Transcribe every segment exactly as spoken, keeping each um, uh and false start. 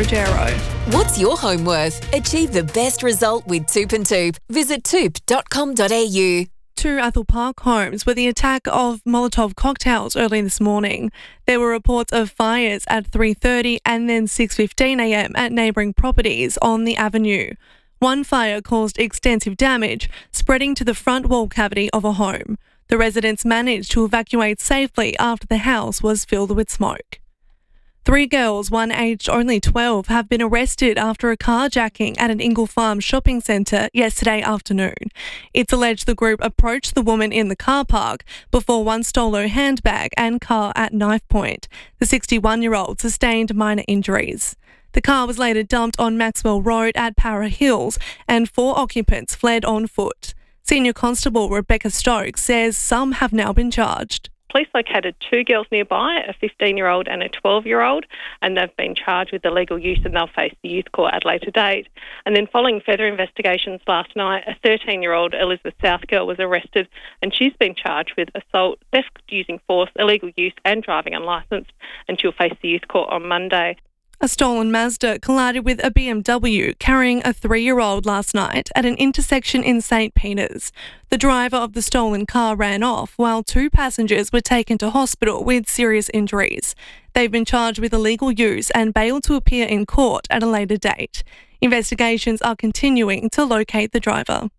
Rogero. What's your home worth? Achieve the best result with Toop and Toop. Visit toop dot com dot a u. Two Athol Park homes were the attack of Molotov cocktails early this morning. There were reports of fires at three thirty and then six fifteen a m at neighbouring properties on the avenue. One fire caused extensive damage, spreading to the front wall cavity of a home. The residents managed to evacuate safely after the house was filled with smoke. Three girls, one aged only twelve, have been arrested after a carjacking at an Ingle Farm shopping centre yesterday afternoon. It's alleged the group approached the woman in the car park before one stole her handbag and car at knife point. The sixty-one-year-old sustained minor injuries. The car was later dumped on Maxwell Road at Para Hills and four occupants fled on foot. Senior Constable Rebecca Stokes says some have now been charged. Police located two girls nearby, a fifteen-year-old and a twelve-year-old, and they've been charged with illegal use and they'll face the youth court at a later date. And then following further investigations last night, a thirteen-year-old Elizabeth South girl was arrested and she's been charged with assault, theft using force, illegal use and driving unlicensed, and she'll face the youth court on Monday. A stolen Mazda collided with a B M W carrying a three-year-old last night at an intersection in Saint Peters. The driver of the stolen car ran off while two passengers were taken to hospital with serious injuries. They've been charged with illegal use and bailed to appear in court at a later date. Investigations are continuing to locate the driver.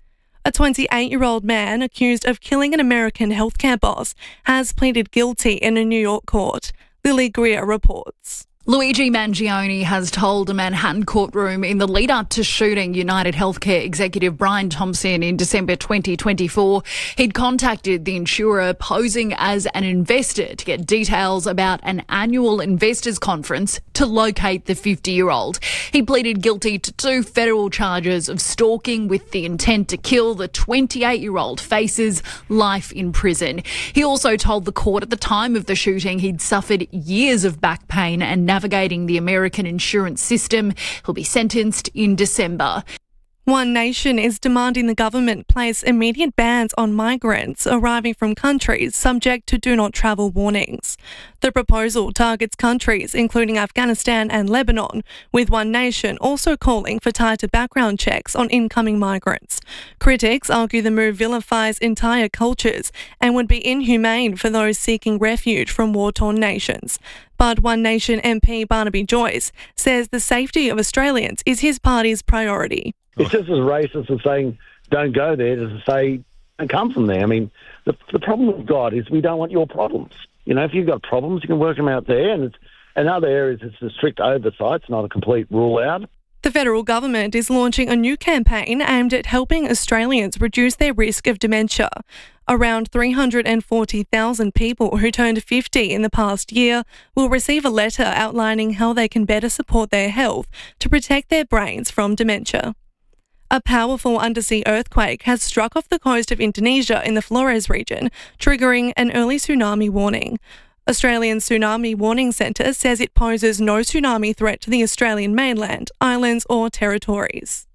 A twenty-eight-year-old man accused of killing an American healthcare boss has pleaded guilty in a New York court. Lily Greer reports. Luigi Mangione has told a Manhattan courtroom in the lead-up to shooting United Healthcare executive Brian Thompson in December twenty twenty-four, he'd contacted the insurer posing as an investor to get details about an annual investors conference to locate the fifty-year-old. He pleaded guilty to two federal charges of stalking with the intent to kill. The twenty-eight-year-old faces life in prison. He also told the court at the time of the shooting he'd suffered years of back pain and navigating the American insurance system. He'll be sentenced in December. One Nation is demanding the government place immediate bans on migrants arriving from countries subject to do not travel warnings. The proposal targets countries including Afghanistan and Lebanon, with One Nation also calling for tighter background checks on incoming migrants. Critics argue the move vilifies entire cultures and would be inhumane for those seeking refuge from war-torn nations. But One Nation M P Barnaby Joyce says the safety of Australians is his party's priority. It's just as racist as saying don't go there as to say don't come from there. I mean, the, the problem we've got is we don't want your problems. You know, if you've got problems, you can work them out there. And it's, in other areas, it's a strict oversight. It's not a complete rule out. The federal government is launching a new campaign aimed at helping Australians reduce their risk of dementia. Around three hundred forty thousand people who turned fifty in the past year will receive a letter outlining how they can better support their health to protect their brains from dementia. A powerful undersea earthquake has struck off the coast of Indonesia in the Flores region, triggering an early tsunami warning. Australian Tsunami Warning Centre says it poses no tsunami threat to the Australian mainland, islands or territories.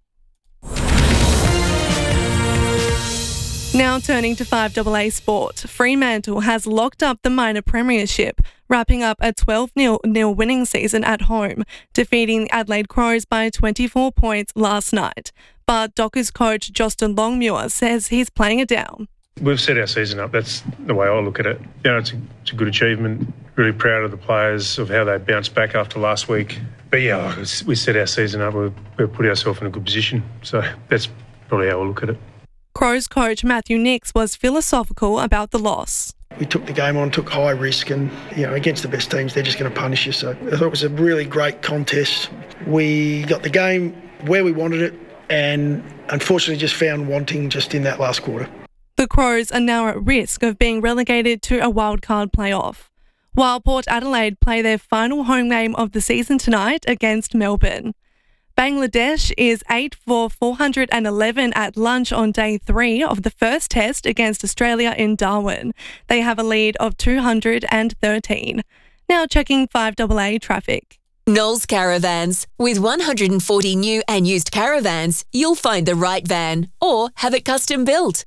Now turning to five A A sport, Fremantle has locked up the minor premiership, wrapping up a twelve nil winning season at home, defeating the Adelaide Crows by twenty-four points last night. But Dockers coach Justin Longmuir says he's playing it down. We've set our season up. That's the way I look at it. You know, it's a, it's a good achievement. Really proud of the players, of how they bounced back after last week. But yeah, we set our season up. We've, we've put ourselves in a good position. So that's probably how I look at it. Crows coach Matthew Nicks was philosophical about the loss. We took the game on, took high risk, and you know, against the best teams, they're just going to punish you. So I thought it was a really great contest. We got the game where we wanted it, and unfortunately just found wanting just in that last quarter. The Crows are now at risk of being relegated to a wildcard playoff, while Port Adelaide play their final home game of the season tonight against Melbourne. Bangladesh is eight for four hundred eleven at lunch on day three of the first test against Australia in Darwin. They have a lead of two hundred thirteen. Now checking five A A traffic. Knowles Caravans. With one hundred forty new and used caravans, you'll find the right van or have it custom built.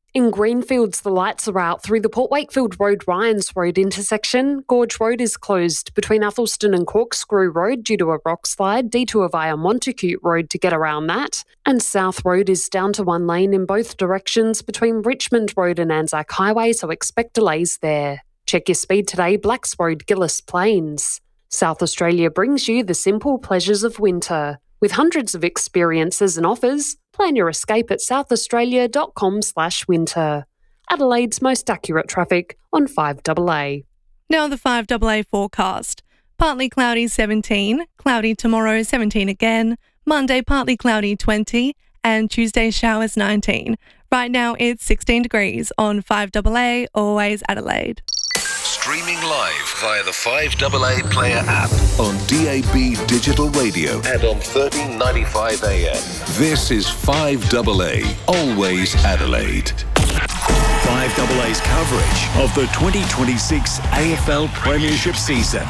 In Greenfields, the lights are out through the Port Wakefield Road Ryans Road intersection. Gorge Road is closed between Athelston and Corkscrew Road due to a rock slide. Detour via Montacute Road to get around that. And South Road is down to one lane in both directions between Richmond Road and Anzac Highway, so expect delays there. Check your speed today, Blacks Road, Gillis Plains. South Australia brings you the simple pleasures of winter. With hundreds of experiences and offers, plan your escape at southaustralia.com slash winter. Adelaide's most accurate traffic on five A A. Now the five A A forecast. Partly cloudy seventeen, cloudy tomorrow seventeen again, Monday partly cloudy twenty, and Tuesday showers nineteen. Right now it's sixteen degrees on five A A, always Adelaide. Streaming live via the five A A Player app on D A B Digital Radio and on thirteen ninety-five A M. This is five A A, always Adelaide. five A A's coverage of the twenty twenty-six A F L Premiership season.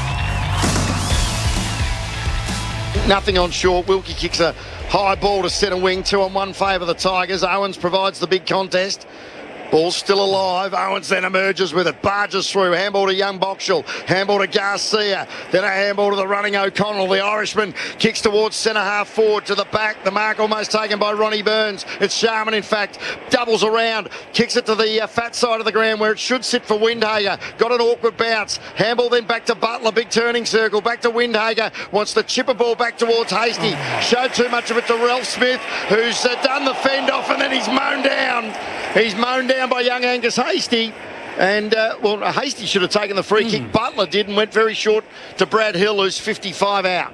Nothing on short. Wilkie kicks a high ball to centre wing. Two on one favour the Tigers. Owens provides the big contest. Ball's still alive. Owens then emerges with it. Barges through. Handball to young Boxall. Handball to Garcia. Then a handball to the running O'Connell. The Irishman kicks towards centre half forward to the back. The mark almost taken by Ronnie Burns. It's Sharman, in fact. Doubles around. Kicks it to the uh, fat side of the ground where it should sit for Windhager. Got an awkward bounce. Handball then back to Butler. Big turning circle. Back to Windhager. Wants to chip a ball back towards Hasty. Showed too much of it to Ralph Smith, who's uh, done the fend off, and then he's mown down. He's mown down by young Angus Hasty. And, uh, well, Hasty should have taken the free mm. kick. Butler did and went very short to Brad Hill, who's fifty-five out.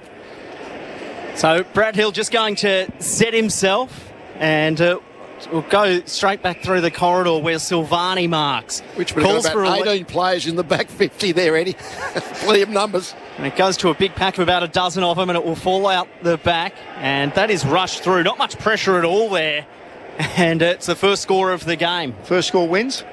So Brad Hill just going to set himself and uh, we'll go straight back through the corridor where Silvani marks. Which would have got about eighteen players in the back fifty there, Eddie. Plenty of numbers. And it goes to a big pack of about a dozen of them, and it will fall out the back. And that is rushed through. Not much pressure at all there. And it's the first score of the game. First score wins?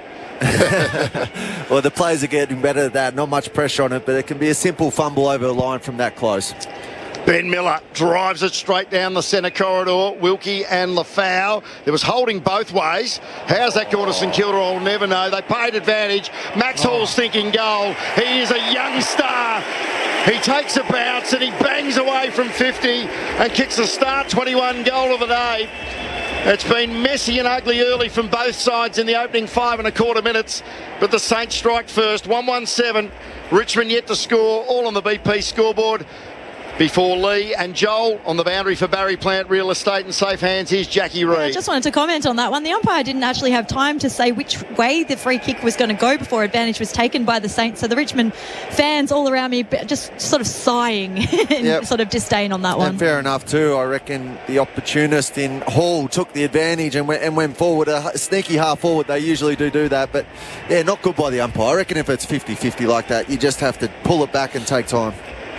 Well, the players are getting better at that. Not much pressure on it, but it can be a simple fumble over the line from that close. Ben Miller drives it straight down the centre corridor. Wilkie and Lafau. There was holding both ways. How's that gone to St Kilda? I'll never know. They paid advantage. Max oh. Hall's thinking goal. He is a young star. He takes a bounce and he bangs away from fifty and kicks the start twenty-one goal of the day. It's been messy and ugly early from both sides in the opening five and a quarter minutes, but the Saints strike first. one one seven. Richmond yet to score, all on the B P scoreboard. Before Lee and Joel on the boundary for Barry Plant Real Estate in safe hands. Here's Jackie Reid. Yeah, I just wanted to comment on that one. The umpire didn't actually have time to say which way the free kick was going to go before advantage was taken by the Saints. So the Richmond fans all around me just sort of sighing and yep. sort of disdain on that one. And fair enough too. I reckon the opportunist in Hall took the advantage and went, and went forward. A sneaky half forward. They usually do do that. But yeah, not good by the umpire. I reckon if it's fifty-fifty like that, you just have to pull it back and take time.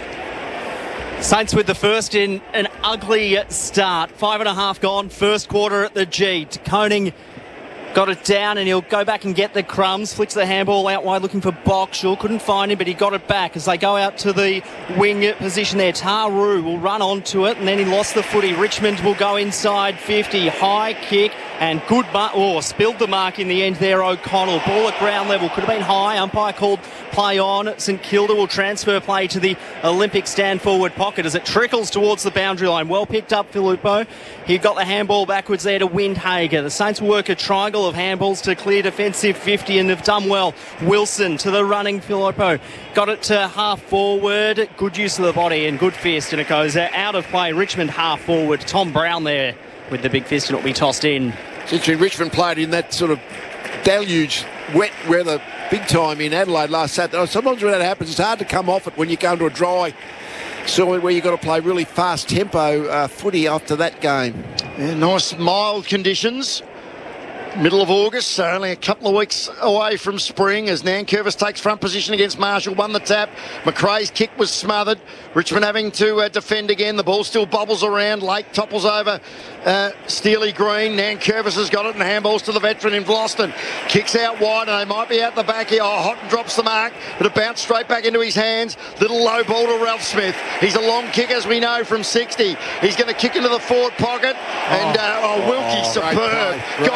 Saints with the first in an ugly start. Five and a half gone. First quarter at the G. Koning got it down and he'll go back and get the crumbs. Flicks the handball out wide looking for Boxall. Couldn't find him, but he got it back as they go out to the wing position there. Taru will run onto it and then he lost the footy. Richmond will go inside fifty. High kick and good mark. Oh, spilled the mark in the end there, O'Connell. Ball at ground level. Could have been high. Umpire called play on. St Kilda will transfer play to the Olympic stand forward pocket as it trickles towards the boundary line. Well picked up, Filippo. He got the handball backwards there to Windhager. The Saints will work a triangle of handballs to clear defensive fifty and have done well. Wilson to the running Filippo. Got it to half forward. Good use of the body and good fist, and it goes out of play. Richmond half forward. Tom Brown there with the big fist, and it'll be tossed in. It's interesting, Richmond played in that sort of deluge, wet weather, big time in Adelaide last Saturday. Sometimes when that happens, it's hard to come off it when you go into a dry soil where you've got to play really fast tempo uh, footy after that game. Yeah, nice mild conditions. Middle of August, so only a couple of weeks away from spring as Nankervis takes front position against Marshall, won the tap. McRae's kick was smothered. Richmond having to uh, defend again. The ball still bobbles around. Lake topples over uh, Steely Green. Nankervis has got it and handballs to the veteran in Vloston. Kicks out wide and they might be out the back here. Oh, Houghton drops the mark, but it bounced straight back into his hands. Little low ball to Ralph Smith. He's a long kick, as we know, from sixty. He's going to kick into the forward pocket and uh, oh, Wilkie, oh, superb. Got all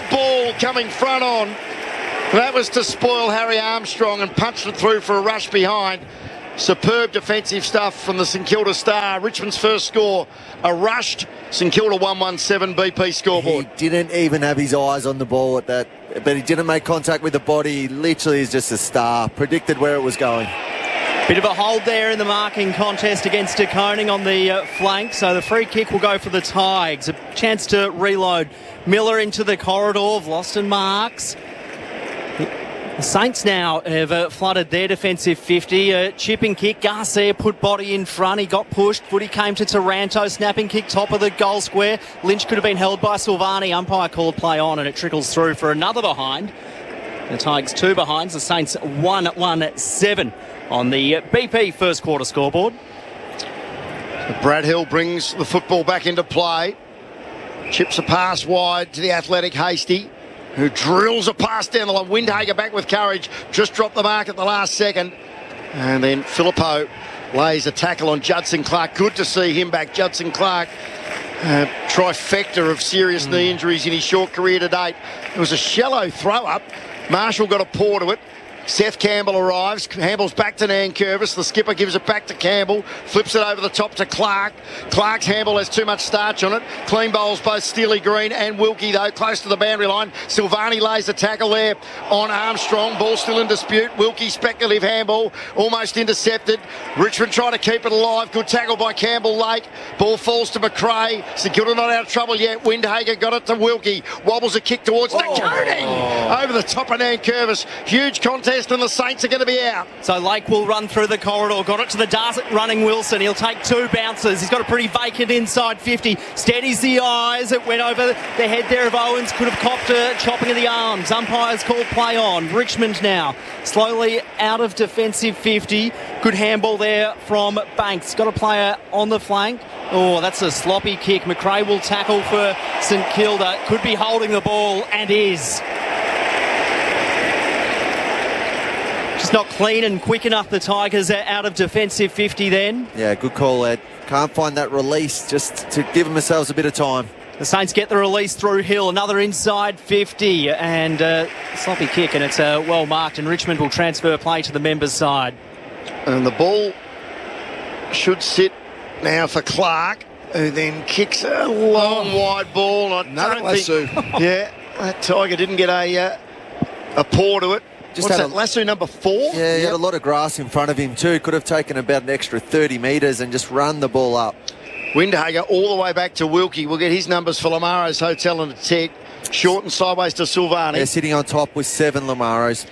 full ball coming front on. That was to spoil Harry Armstrong and punched it through for a rush behind. Superb defensive stuff from the St Kilda Star. Richmond's first score, a rushed St Kilda one one seven B P scoreboard. He didn't even have his eyes on the ball at that, but he didn't make contact with the body. He literally is just a star. Predicted where it was going. Bit of a hold there in the marking contest against De Koning on the uh, flank, so the free kick will go for the Tigers. A chance to reload. Miller into the corridor of Loston Marks. The Saints now have uh, flooded their defensive fifty. Uh, chipping kick, Garcia put body in front. He got pushed. Footy came to Taranto. Snapping kick, top of the goal square. Lynch could have been held by Silvani. Umpire called play on, and it trickles through for another behind. The Tigers two behinds. The Saints one one seven on the B P first quarter scoreboard. Brad Hill brings the football back into play. Chips a pass wide to the athletic Hasty, who drills a pass down the line. Windhager back with courage, just dropped the mark at the last second. And then Filippo lays a tackle on Judson Clark. Good to see him back. Judson Clark, uh, trifecta of serious mm. knee injuries in his short career to date. It was a shallow throw-up. Marshall got a paw to it. Seth Campbell arrives. Campbell's back to Nankervis. The skipper gives it back to Campbell. Flips it over the top to Clark. Clark's handball has too much starch on it. Clean bowls both Steely Green and Wilkie, though, close to the boundary line. Silvani lays a tackle there on Armstrong. Ball still in dispute. Wilkie, speculative handball, almost intercepted. Richmond trying to keep it alive. Good tackle by Campbell Lake. Ball falls to McRae. St Kilda not out of trouble yet. Windhager got it to Wilkie. Wobbles a kick towards De Koning. Oh. Over the top of Nankervis. Huge contest. And the Saints are going to be out. So Lake will run through the corridor. Got it to the Darcy running Wilson. He'll take two bounces. He's got a pretty vacant inside fifty. Steadies the eyes. It went over the head there of Owens. Could have copped a chopping of the arms. Umpires called play on. Richmond now slowly out of defensive fifty. Good handball there from Banks. Got a player on the flank. Oh, that's a sloppy kick. McRae will tackle for St Kilda. Could be holding the ball and is. Just not clean and quick enough. The Tigers are out of defensive fifty then. Yeah, good call, Ed. Can't find that release just to give themselves a bit of time. The Saints get the release through Hill. Another inside fifty and uh, sloppy kick, and it's uh, well marked, and Richmond will transfer play to the members' side. And the ball should sit now for Clark, who then kicks a long, oh. wide ball. I Another don't think, yeah, that Tiger didn't get a, uh, a paw to it. Just What's that, a, lasso number four? Yeah, he yep. had a lot of grass in front of him too. Could have taken about an extra thirty metres and just run the ball up. Windhager all the way back to Wilkie. We'll get his numbers for Lamaro's Hotel and Tech. Short and sideways to Silvani. They're sitting on top with seven Lamaros.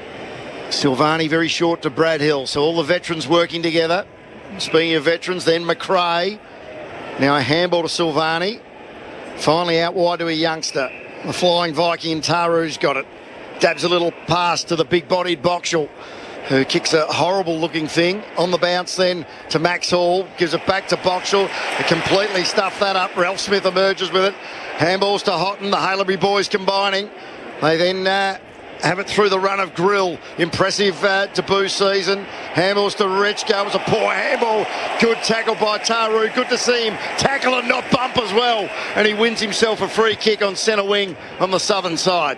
Silvani very short to Brad Hill. So all the veterans working together. Speaking of veterans, then McRae. Now a handball to Silvani. Finally out wide to a youngster. The flying Viking Taru's got it. Dabs a little pass to the big-bodied Boxall, who kicks a horrible-looking thing. On the bounce then to Max Hall. Gives it back to Boxall. They completely stuff that up. Ralph Smith emerges with it. Handballs to Houghton. The Halebury boys combining. They then uh, have it through the run of Grill. Impressive uh, debut season. Handballs to Rechko. It was a poor handball. Good tackle by Taru. Good to see him tackle and not bump as well. And he wins himself a free kick on centre wing on the southern side.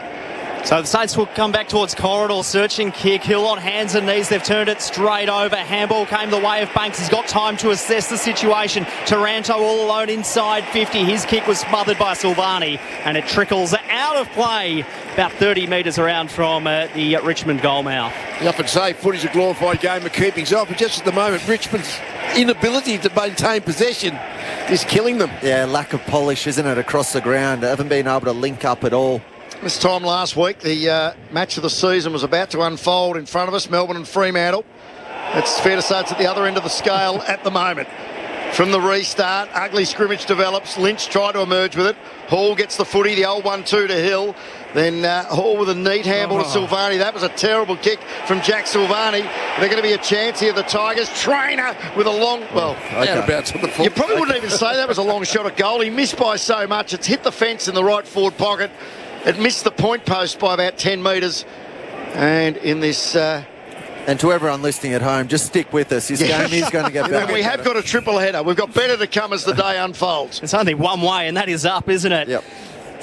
So the Saints will come back towards corridor, searching kick. Hill on hands and knees. They've turned it straight over. Handball came the way of Banks. He's got time to assess the situation. Taranto all alone inside fifty. His kick was smothered by Silvani, and it trickles out of play about thirty metres around from uh, the uh, Richmond goal mouth. You often say footy's a glorified game of keeping off, but just at the moment, Richmond's inability to maintain possession is killing them. Yeah, lack of polish, isn't it, across the ground. They haven't been able to link up at all. This time last week, the uh, match of the season was about to unfold in front of us, Melbourne and Fremantle. It's fair to say it's at the other end of the scale at the moment. From the restart, ugly scrimmage develops. Lynch tried to emerge with it. Hall gets the footy, the old one two to Hill. Then uh, Hall with a neat handball oh. to Silvani. That was a terrible kick from Jack Silvani. They're going to be a chance here, the Tigers. Trainer with a long... Well, okay. about to the you probably wouldn't even say that was a long shot at goal. He missed by so much. It's hit the fence in the right forward pocket. It missed the point post by about ten metres. And in this... Uh, and to everyone listening at home, just stick with us. This yeah. game is going to get better. We have got a triple header. We've got better to come as the day unfolds. It's only one way, and that is up, isn't it? Yep.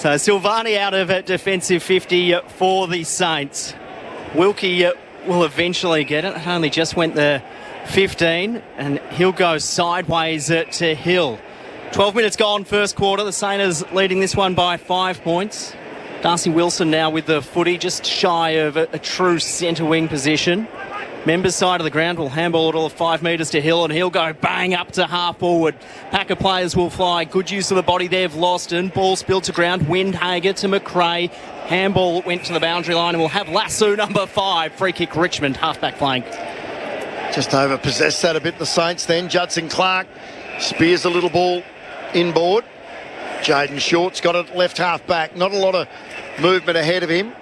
So Silvani out of a defensive fifty for the Saints. Wilkie will eventually get it. It only just went the fifteen, and he'll go sideways to Hill. twelve minutes gone, first quarter. The Saints leading this one by five points. Darcy Wilson now with the footy, just shy of a, a true centre wing position. Members side of the ground will handball it all five metres to Hill, and he'll go bang up to half forward. Pack of players will fly. Good use of the body there of Loston. Ball spilled to ground. Windhager to McRae. Handball went to the boundary line, and we'll have Lasso number five. Free kick Richmond, half-back flank. Just over-possessed that a bit, the Saints then. Judson Clark spears a little ball inboard. Jaden Short's got it left half-back. Not a lot of movement ahead of him.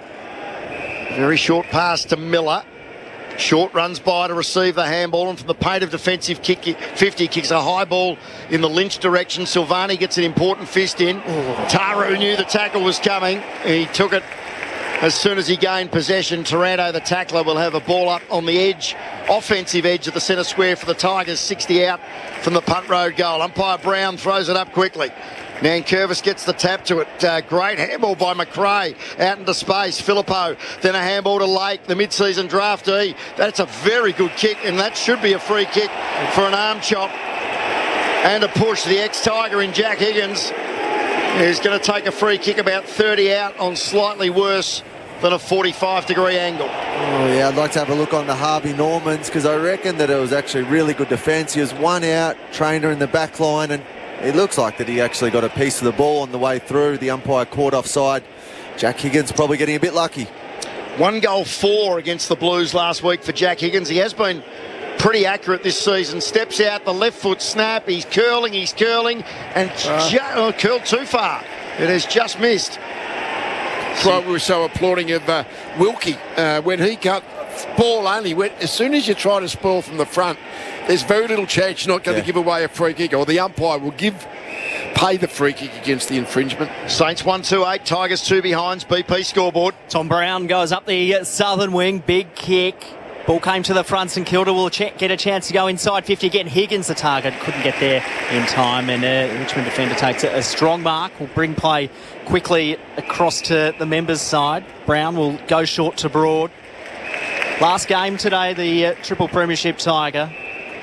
Very short pass to Miller. Short runs by to receive the handball, and from the paint of defensive kick, fifty kicks a high ball in the Lynch direction. Silvani gets an important fist in. Taru knew the tackle was coming. He took it as soon as he gained possession. Taranto, the tackler, will have a ball up on the edge, offensive edge of the centre square for the Tigers. sixty out from the punt road goal. Umpire Brown throws it up quickly. Nankervis gets the tap to it. Uh, great handball by McRae out into space. Filippo, then a handball to Lake, the mid-season draftee. That's a very good kick, and that should be a free kick for an arm chop and a push. The ex-Tiger in Jack Higgins is going to take a free kick about thirty out on slightly worse than a forty-five degree angle. Oh yeah, I'd like to have a look on the Harvey Normans, because I reckon that it was actually really good defence. He was one out, trainer in the back line, and it looks like that he actually got a piece of the ball on the way through. The umpire caught offside. Jack Higgins probably getting a bit lucky. One goal four against the Blues last week for Jack Higgins. He has been pretty accurate this season. Steps out, the left foot snap. He's curling, he's curling, and uh, ju- oh, curled too far. It has just missed. That's why we were so applauding of uh, Wilkie uh, when he cut ball only. When, as soon as you try to spoil from the front, there's very little chance you're not going yeah. to give away a free kick, or the umpire will give pay the free kick against the infringement. Saints one two eight, Tigers two behinds. B P scoreboard. Tom Brown goes up the southern wing, big kick. Ball came to the front. St Kilda will ch- get a chance to go inside fifty again. Higgins, the target, couldn't get there in time, and uh, Richmond defender takes a, a strong mark. Will bring play quickly across to the members' side. Brown will go short to Broad. Last game today, the uh, triple premiership Tiger.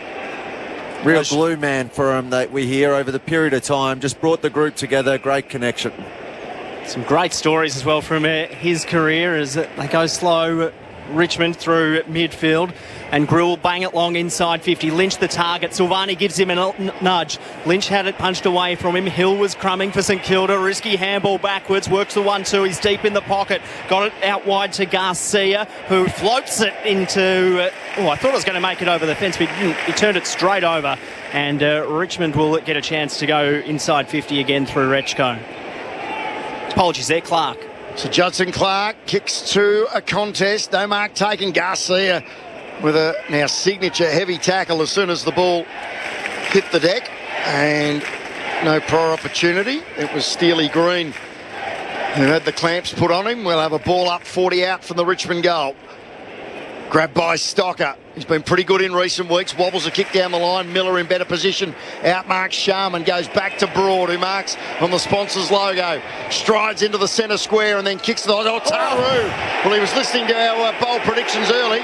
Real glue man for him that we hear over the period of time. Just brought the group together. Great connection. Some great stories as well from uh, his career as uh, they go slow. Richmond through midfield, and Grill bang it long inside fifty. Lynch the target. Silvani gives him a n- nudge. Lynch had it punched away from him. Hill was crumbing for St Kilda. Risky handball backwards. Works the one two. He's deep in the pocket. Got it out wide to Garcia, who floats it into... Uh, oh, I thought I was going to make it over the fence, but he didn't. He turned it straight over, and uh, Richmond will get a chance to go inside fifty again through Rechko. Apologies there, Clark. So Judson Clark kicks to a contest. No mark taken. Garcia with a now signature heavy tackle as soon as the ball hit the deck, and no prior opportunity. It was Steely Green who had the clamps put on him. We'll have a ball up forty out from the Richmond goal. Grabbed by Stocker. He's been pretty good in recent weeks. Wobbles a kick down the line. Miller in better position. Outmarks Sharman. Goes back to Broad, who marks on the sponsor's logo. Strides into the centre square and then kicks the... Oh, Taru! Well, he was listening to our uh, bold predictions early.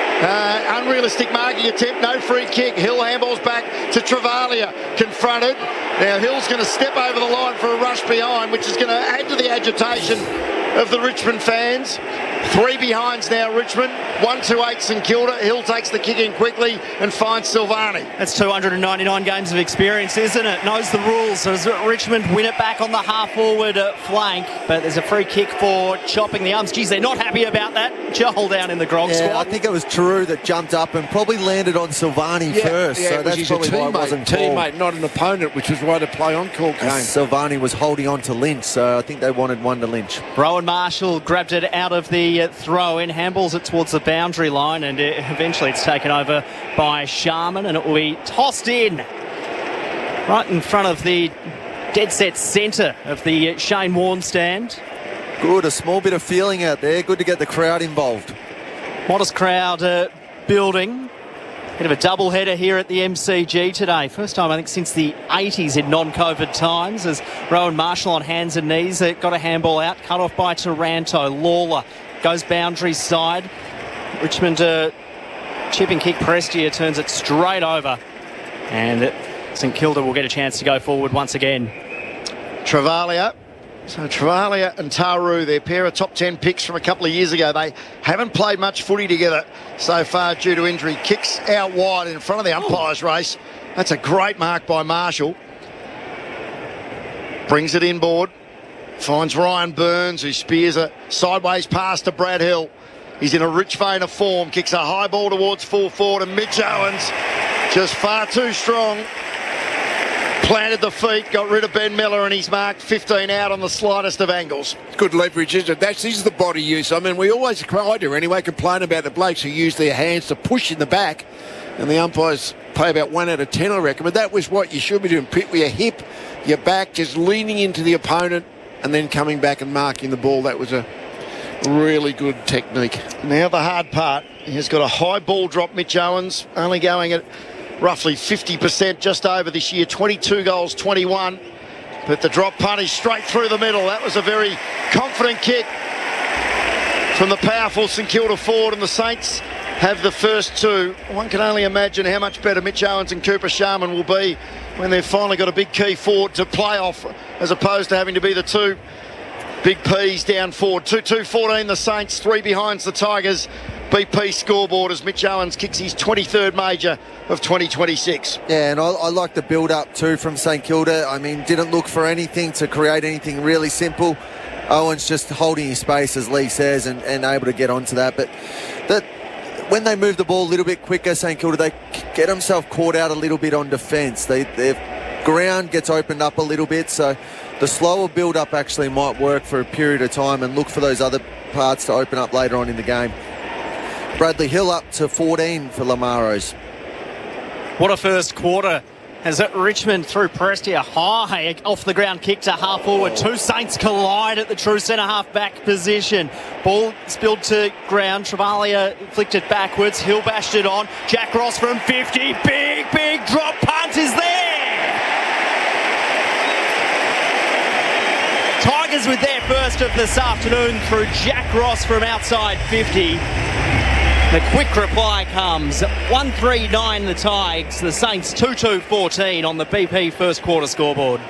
Uh, unrealistic marking attempt. No free kick. Hill handballs back to Travalia. Confronted. Now Hill's going to step over the line for a rush behind, which is going to add to the agitation of the Richmond fans. Three behinds now, Richmond. one two eight St Kilda. Hill takes the kick in quickly and finds Silvani. That's two hundred ninety-nine games of experience, isn't it? Knows the rules. So as Richmond win it back on the half-forward uh, flank. But there's a free kick for chopping the arms. Geez, they're not happy about that. Joel down in the grog yeah, squad. I think it was Taru that jumped up and probably landed on Silvani yeah, first. Yeah, so that's he's probably a teammate, why it wasn't teammate, called. not an opponent, which was why the play on call came. Silvani was holding on to Lynch, so I think they wanted one to Lynch. Rowan Marshall grabbed it out of the uh, throw-in, handballs it towards the boundary line, and uh, eventually it's taken over by Sharman, and it will be tossed in right in front of the dead set centre of the uh, Shane Warne stand. Good, a small bit of feeling out there. Good to get the crowd involved. Modest crowd uh, building. Bit of a double header here at the M C G today. First time, I think, since the eighties in non-COVID times, as Rowan Marshall on hands and knees uh, got a handball out, cut off by Taranto. Lawler goes boundary side. Richmond uh, chip and kick. Prestia turns it straight over. And St Kilda will get a chance to go forward once again. Travalia. So Travalia and Taru, their pair of top ten picks from a couple of years ago. They haven't played much footy together so far due to injury. Kicks out wide in front of the umpires race. That's a great mark by Marshall. Brings it inboard. Finds Ryan Burns, who spears a sideways pass to Brad Hill. He's in a rich vein of form. Kicks a high ball towards full forward, and Mitch Owens just far too strong. Planted the feet, got rid of Ben Miller, and he's marked fifteen out on the slightest of angles. Good leverage, isn't it? That's, this is the body use. I mean, we always, I do anyway, complain about the blokes who use their hands to push in the back, and the umpires play about one out of ten, I reckon. But that was what you should be doing. Pit with your hip, your back, just leaning into the opponent, and then coming back and marking the ball. That was a really good technique. Now the hard part. He's got a high ball drop, Mitch Owens, only going at roughly fifty percent just over this year, twenty-two goals, twenty-one. But the drop punt is straight through the middle. That was a very confident kick from the powerful St Kilda forward, and the Saints have the first two. One can only imagine how much better Mitch Owens and Cooper Sharman will be when they've finally got a big key forward to play off, as opposed to having to be the two big P's down forward. two two fourteen the Saints, three behinds the Tigers. B P scoreboard as Mitch Owens kicks his twenty-third major of twenty twenty-six. Yeah, and I, I like the build-up too from St Kilda. I mean, didn't look for anything to create anything really simple. Owens just holding his space, as Lee says, and, and able to get onto that. But that when they move the ball a little bit quicker, St Kilda, they get themselves caught out a little bit on defence. They, their ground gets opened up a little bit, so the slower build-up actually might work for a period of time, and look for those other parts to open up later on in the game. Bradley Hill up to fourteen for Lamaros. What a first quarter. As Richmond through Prestia high off the ground kick to half forward. Two Saints collide at the true centre half back position. Ball spilled to ground. Travalia flicked it backwards. Hill bashed it on. Jack Ross from fifty. Big, big drop punt is there. Tigers with their first of this afternoon through Jack Ross from outside fifty. The quick reply comes. one three nine the Tigers. The Saints two two fourteen on the B P first quarter scoreboard.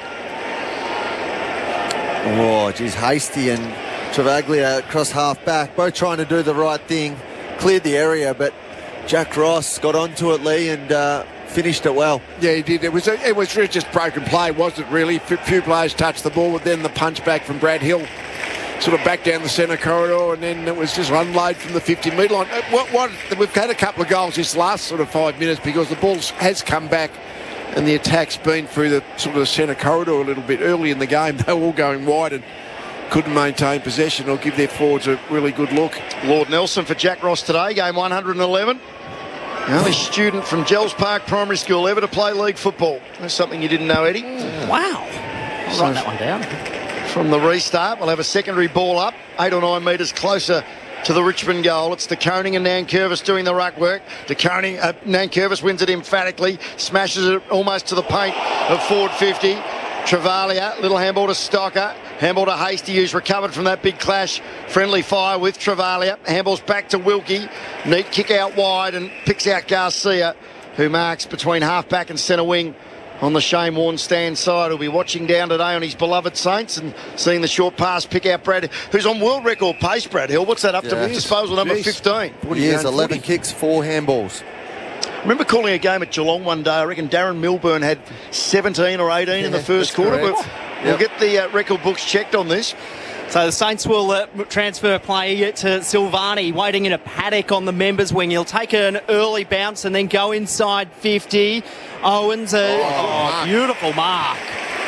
Oh, geez, Hasty and Travaglia across half back, both trying to do the right thing. Cleared the area, but Jack Ross got onto it, Lee, and uh, finished it well. Yeah, he did. It was a, it was really just broken play, wasn't it, really? A few players touched the ball, but then the punch back from Brad Hill, sort of back down the centre corridor, and then it was just unload from the fifty metre line. What, what, we've had a couple of goals this last sort of five minutes because the ball has come back and the attack's been through the sort of the centre corridor a little bit. Early in the game, they were all going wide and couldn't maintain possession or give their forwards a really good look. Lord Nelson for Jack Ross today, game one hundred eleven. The only student from Gels Park Primary School ever to play league football. That's something you didn't know, Eddie. Wow. I'll So write that one down. From the restart, we'll have a secondary ball up, eight or nine metres closer to the Richmond goal. It's De Koning and Nankervis doing the ruck work. De Koning, uh, Nankervis wins it emphatically, smashes it almost to the paint of forward fifty. Travalia, little handball to Stocker, handball to Hasty, who's recovered from that big clash. Friendly fire with Travalia, handballs back to Wilkie. Neat kick out wide and picks out Garcia, who marks between half-back and centre wing on the Shane Warne stand side. He'll be watching down today on his beloved Saints and seeing the short pass pick out Brad, who's on world record pace, Brad Hill. What's that up Yeah. to? Disposal number Jeez. fifteen. He has eleven kicks, four handballs. I remember calling a game at Geelong one day. I reckon Darren Milburn had seventeen or eighteen in the Yeah, first that's quarter. correct. But we'll Yep. get the uh, record books checked on this. So the Saints will uh, transfer play to Silvani, waiting in a paddock on the members' wing. He'll take an early bounce and then go inside fifty. Owens, a oh, beautiful mark.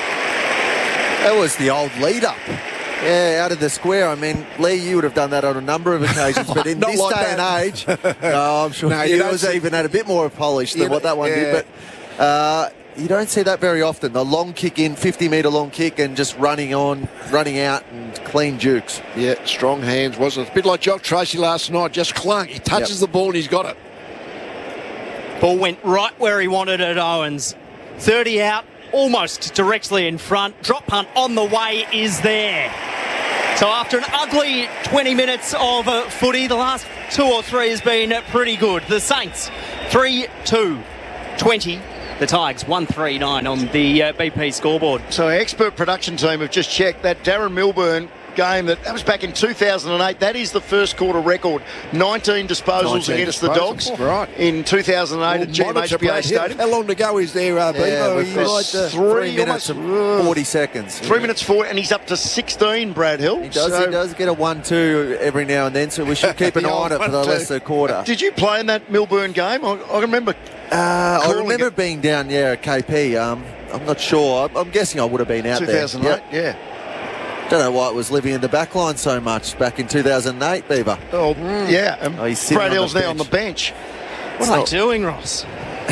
That was the old lead-up. Yeah, out of the square. I mean, Lee, you would have done that on a number of occasions, but in Not this like day that. and age, no, I'm sure No, it you don't was see- even had a bit more polish than You what that one yeah. did. But uh, you don't see that very often. The long kick in, fifty metre long kick, and just running on, running out, and clean jukes. Yeah, strong hands, wasn't it? A bit like Jock Tracy last night, just clung. He touches Yep. the ball and he's got it. Ball went right where he wanted it, Owens. thirty out, almost directly in front. Drop punt on the way is there. So after an ugly twenty minutes of uh, footy, the last two or three has been pretty good. The Saints, three two twenty. The Tigers, one three nine on the uh, B P scoreboard. So our expert production team have just checked that Darren Milburn game, that, that was back in two thousand eight. That is the first quarter record. nineteen disposals nineteen against disposals. the Dogs Right. in two thousand eight Well, at G M H B A Stadium. How long to go is there, uh, Yeah, Bevo? with He this like the- three, three minutes almost- and forty seconds. Three minutes forward, and he's up to sixteen, Brad Hill. He does, So- he does get a one two every now and then, so we should keep an eye on it for the one-two. rest of the quarter. Did you play in that Milburn game? I, I remember. Uh, I calling remember it. being down there at K P. Um, I'm not sure. I'm, I'm guessing I would have been out two there. thousand eight, Yep. yeah. Don't know why it was living in the back line so much back in two thousand eight, Beaver. Oh, yeah. And Oh, he's sitting Brad on the Hill's now on the bench. bench. What are they doing, Ross?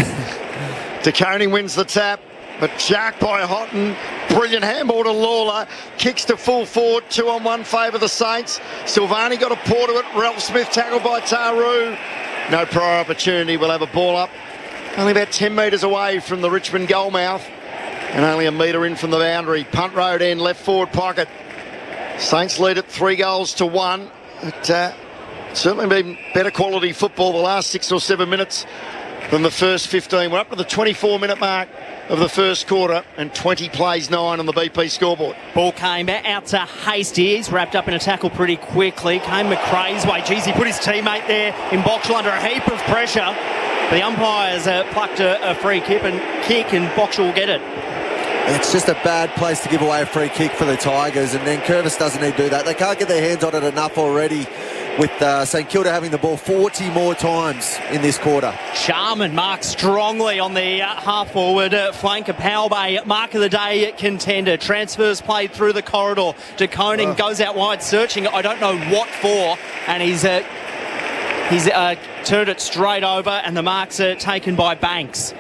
DeConey wins the tap, but jacked by Houghton. Brilliant handball to Lawler. Kicks to full forward. Two on one favour the Saints. Silvani got a paw to it. Ralph Smith tackled by Taru. No prior opportunity. We'll have a ball up. Only about ten metres away from the Richmond goal mouth. And only a metre in from the boundary. Punt road end, left forward pocket. Saints lead at three goals to one. It uh, certainly been better quality football the last six or seven minutes than the first fifteen. We're up to the twenty-four minute mark of the first quarter, and twenty plays nine on the B P scoreboard. Ball came out to Hasty. He's wrapped up in a tackle pretty quickly. Came McRae's way. Jeez, he put his teammate there in Boxall under a heap of pressure. The umpires uh, plucked a, a free kick and kick, and Boxall will get it. It's just a bad place to give away a free kick for the Tigers, and then Curvis doesn't need to do that. They can't get their hands on it enough already, with uh, St Kilda having the ball forty more times in this quarter. Sharman marks strongly on the uh, half-forward uh, flank. A Power Bay mark of the day contender. Transfers played through the corridor. De Koning Oh. goes out wide searching. I don't know what for, and he's uh, he's uh, turned it straight over, and the marks are taken by Banks.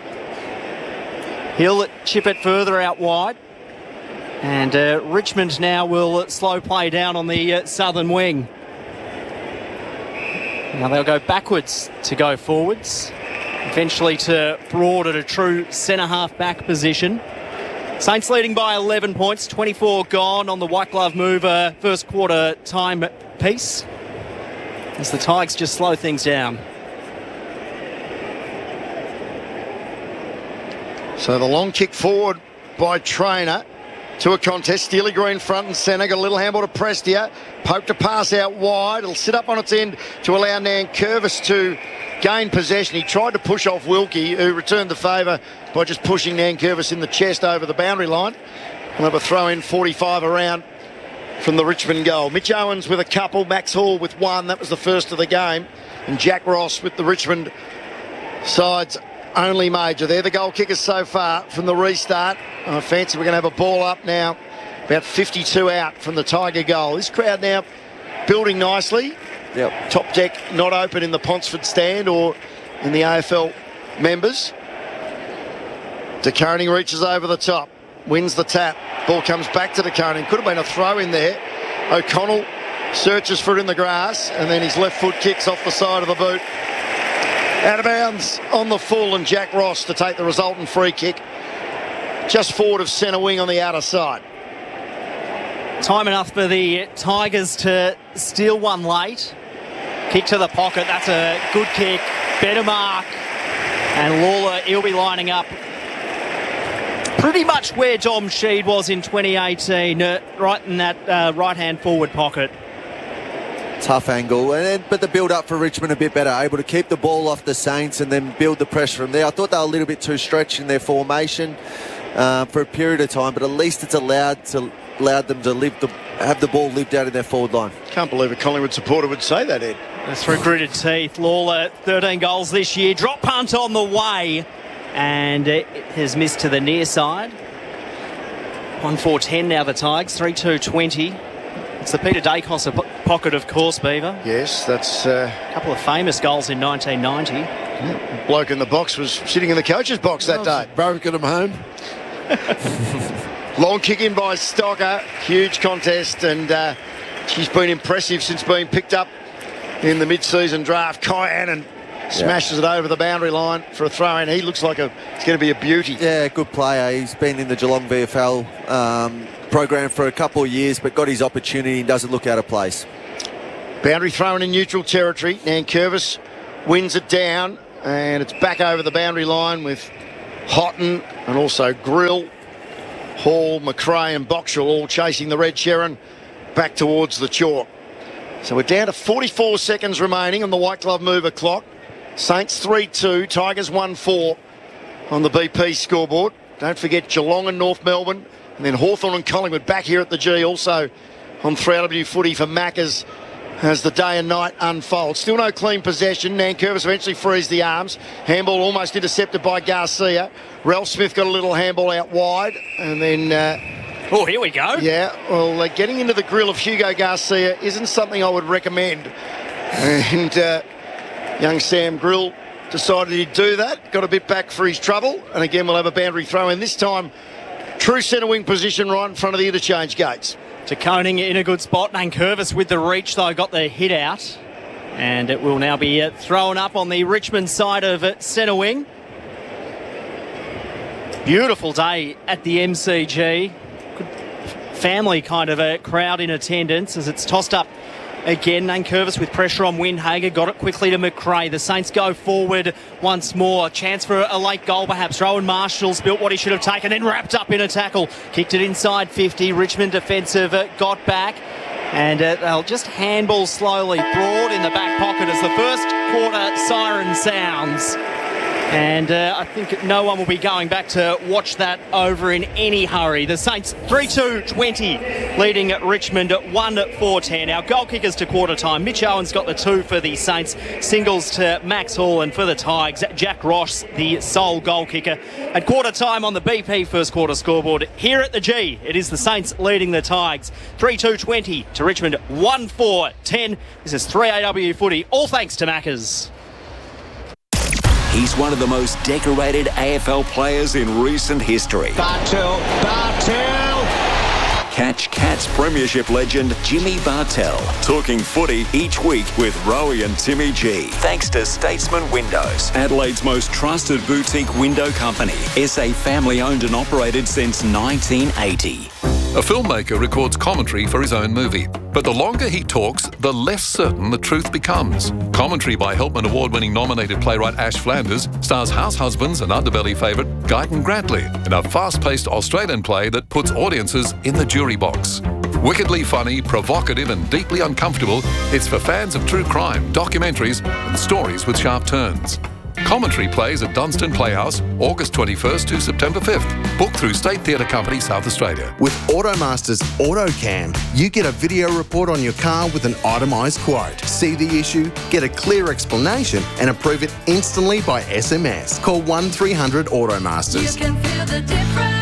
He'll chip it further out wide. And uh, Richmond now will slow play down on the uh, southern wing. Now they'll go backwards to go forwards. Eventually to Broad at a true centre-half back position. Saints leading by eleven points. twenty-four gone on the white glove mover first quarter time piece. As the Tigers just slow things down. So the long kick forward by Trainer to a contest. Steely Green front and centre. Got a little handball to Prestia. Poked a pass out wide. It'll sit up on its end to allow Nankervis to gain possession. He tried to push off Wilkie, who returned the favour by just pushing Nankervis in the chest over the boundary line. We'll have a throw in forty-five around from the Richmond goal. Mitch Owens with a couple. Max Hall with one. That was the first of the game. And Jack Ross with the Richmond side's only major. They're the goal kickers so far from the restart. I fancy we're going to have a ball up now. About fifty-two out from the Tiger goal. This crowd now building nicely. Yep. Top deck not open in the Ponsford stand or in the A F L members. De Koning reaches over the top. Wins the tap. Ball comes back to De Koning. Could have been a throw in there. O'Connell searches for it in the grass, and then his left foot kicks off the side of the boot. Out of bounds on the full, and Jack Ross to take the resultant free kick just forward of centre wing on the outer side. Time enough for the Tigers to steal one late. Kick to the pocket. That's a good kick. Better mark. And Lawler, he'll be lining up pretty much where Dom Sheed was in twenty eighteen, uh, right in that uh, right-hand forward pocket. Tough angle, and then, but the build-up for Richmond a bit better, able to keep the ball off the Saints and then build the pressure from there. I thought they were a little bit too stretched in their formation uh, for a period of time, but at least it's allowed to allowed them to live the, have the ball lived out in their forward line. Can't believe a Collingwood supporter would say that, Ed. Through gritted teeth, Lawler, thirteen goals this year. Drop punt on the way, and it has missed to the near side. one four ten now the Tigers, three two twenty. It's the Peter Dacos po- pocket, of course, Beaver. Yes, that's uh, a couple of famous goals in nineteen ninety. Yeah. Bloke in the box was sitting in the coach's box that day. Broken him home. Long kick in by Stocker. Huge contest, and uh, she's been impressive since being picked up in the mid-season draft. Kai Annan Smashes yeah. it over the boundary line for a throw in. He looks like a, it's going to be a beauty. Yeah, good player. He's been in the Geelong V F L um, program for a couple of years, but got his opportunity and doesn't look out of place. Boundary thrown in neutral territory. Nankervis wins it down, and it's back over the boundary line with Houghton and also Grill, Hall, McRae and Boxall all chasing the red Sherrin back towards the chalk. So we're down to forty-four seconds remaining on the white glove mover clock. Saints three two, Tigers one four on the B P scoreboard. Don't forget Geelong and North Melbourne, and then Hawthorn and Collingwood back here at the G, also on three L W footy for Maccas as the day and night unfolds. Still no clean possession. Nankervis eventually frees the arms. Handball almost intercepted by Garcia. Ralph Smith got a little handball out wide, and then... Uh, oh, here we go. Yeah, well, uh, getting into the grill of Hugo Garcia isn't something I would recommend. And uh, young Sam Grill decided he'd do that. Got a bit back for his trouble. And again, we'll have a boundary throw in. This time, true centre wing position right in front of the interchange gates. To Koning in a good spot. Nankervis with the reach, though, got the hit out. And it will now be uh, thrown up on the Richmond side of uh, centre wing. Beautiful day at the M C G. Good family kind of a crowd in attendance as it's tossed up again. Nankervis with pressure on Windhager. Got it quickly to McRae. The Saints go forward once more. Chance for a late goal perhaps. Rowan Marshall's built what he should have taken, then wrapped up in a tackle. Kicked it inside fifty. Richmond defensive uh, got back. And uh, they'll just handball slowly. Broad in the back pocket as the first quarter siren sounds. And uh, I think no one will be going back to watch that over in any hurry. The Saints three two twenty leading at Richmond at one four ten. Our goal kickers to quarter time. Mitch Owen's got the two for the Saints. Singles to Max Hall, and for the Tigers, Jack Ross, the sole goal kicker. At quarter time on the B P first quarter scoreboard here at the G, it is the Saints leading the Tigers three two twenty to Richmond one four ten. This is three A W footy, all thanks to Maccas. He's one of the most decorated A F L players in recent history. Bartel, Bartel! Catch Cats Premiership legend Jimmy Bartel talking footy each week with Rowie and Timmy G. Thanks to Statesman Windows, Adelaide's most trusted boutique window company. S A family owned and operated since nineteen eighty. A filmmaker records commentary for his own movie, but the longer he talks, the less certain the truth becomes. Commentary by Helpman Award-winning nominated playwright Ash Flanders stars House Husbands and Underbelly favourite Guyton Grantley in a fast-paced Australian play that puts audiences in the jury box. Wickedly funny, provocative and deeply uncomfortable, it's for fans of true crime, documentaries and stories with sharp turns. Commentary plays at Dunstan Playhouse, August twenty-first to September fifth. Booked through State Theatre Company, South Australia. With Automaster's AutoCam, you get a video report on your car with an itemised quote. See the issue, get a clear explanation and approve it instantly by S M S. Call one three hundred Automasters. You can feel the difference.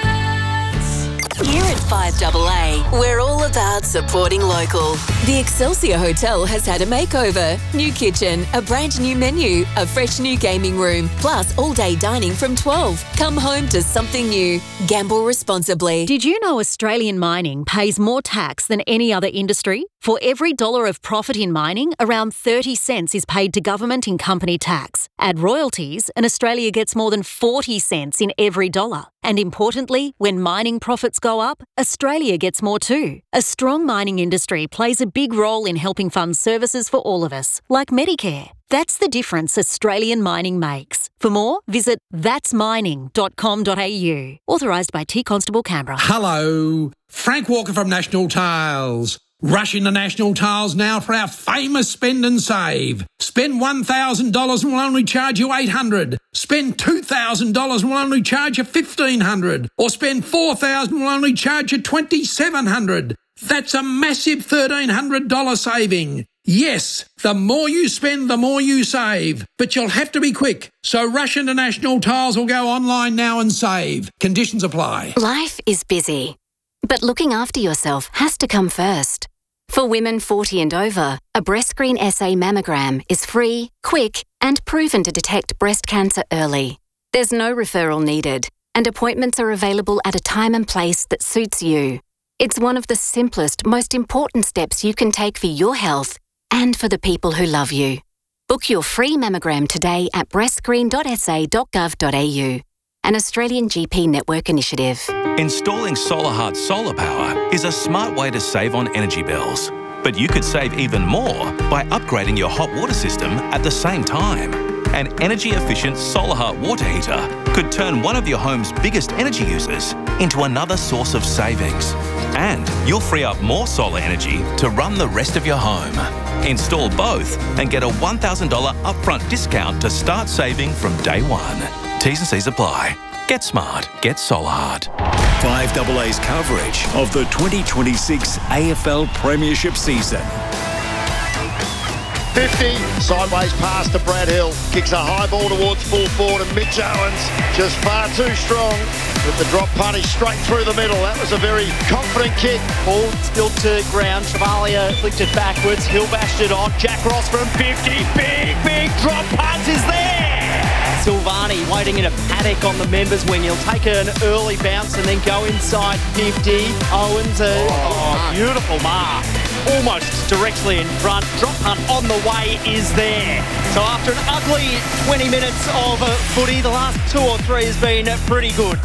Here at five A A, we're all about supporting local. The Excelsior Hotel has had a makeover. New kitchen, a brand new menu, a fresh new gaming room, plus all-day dining from twelve. Come home to something new. Gamble responsibly. Did you know Australian mining pays more tax than any other industry? For every dollar of profit in mining, around thirty cents is paid to government in company tax. Add royalties, and Australia gets more than forty cents in every dollar. And importantly, when mining profits go up, Australia gets more too. A strong mining industry plays a big role in helping fund services for all of us, like Medicare. That's the difference Australian mining makes. For more, visit thats mining dot com dot a u. Authorised by T Constable Canberra. Hello, Frank Walker from National Tiles. Rush into National Tiles now for our famous spend and save. Spend one thousand dollars and we'll only charge you eight hundred dollars. Spend two thousand dollars and we'll only charge you fifteen hundred dollars. Or spend four thousand dollars and we'll only charge you twenty-seven hundred dollars. That's a massive thirteen hundred dollars saving. Yes, the more you spend, the more you save. But you'll have to be quick. So rush into National Tiles or go online now and save. Conditions apply. Life is busy, but looking after yourself has to come first. For women forty and over, a BreastScreen S A mammogram is free, quick, and proven to detect breast cancer early. There's no referral needed, and appointments are available at a time and place that suits you. It's one of the simplest, most important steps you can take for your health and for the people who love you. Book your free mammogram today at breastscreen dot s a dot gov dot a u. An Australian G P network initiative. Installing SolarHeart solar power is a smart way to save on energy bills. But you could save even more by upgrading your hot water system at the same time. An energy-efficient SolarHeart water heater could turn one of your home's biggest energy users into another source of savings. And you'll free up more solar energy to run the rest of your home. Install both and get a one thousand dollars upfront discount to start saving from day one. T's and C's apply. Get smart. Get SolarHeart. five double A's coverage of the twenty twenty-six A F L Premiership season. fifty, sideways pass to Brad Hill. Kicks a high ball towards full forward and Mitch Owens just far too strong with the drop punish straight through the middle. That was a very confident kick. Ball spilled to ground. Chevalier flicked it backwards. Hill bashed it on. Jack Ross from fifty. Big, big drop punt is there. Silvani waiting in a paddock on the members wing. He'll take an early bounce and then go inside fifty. Owens, a oh, beautiful mark. Almost directly in front. Drop punt on the way is there. So after an ugly twenty minutes of uh, footy, the last two or three has been uh, pretty good.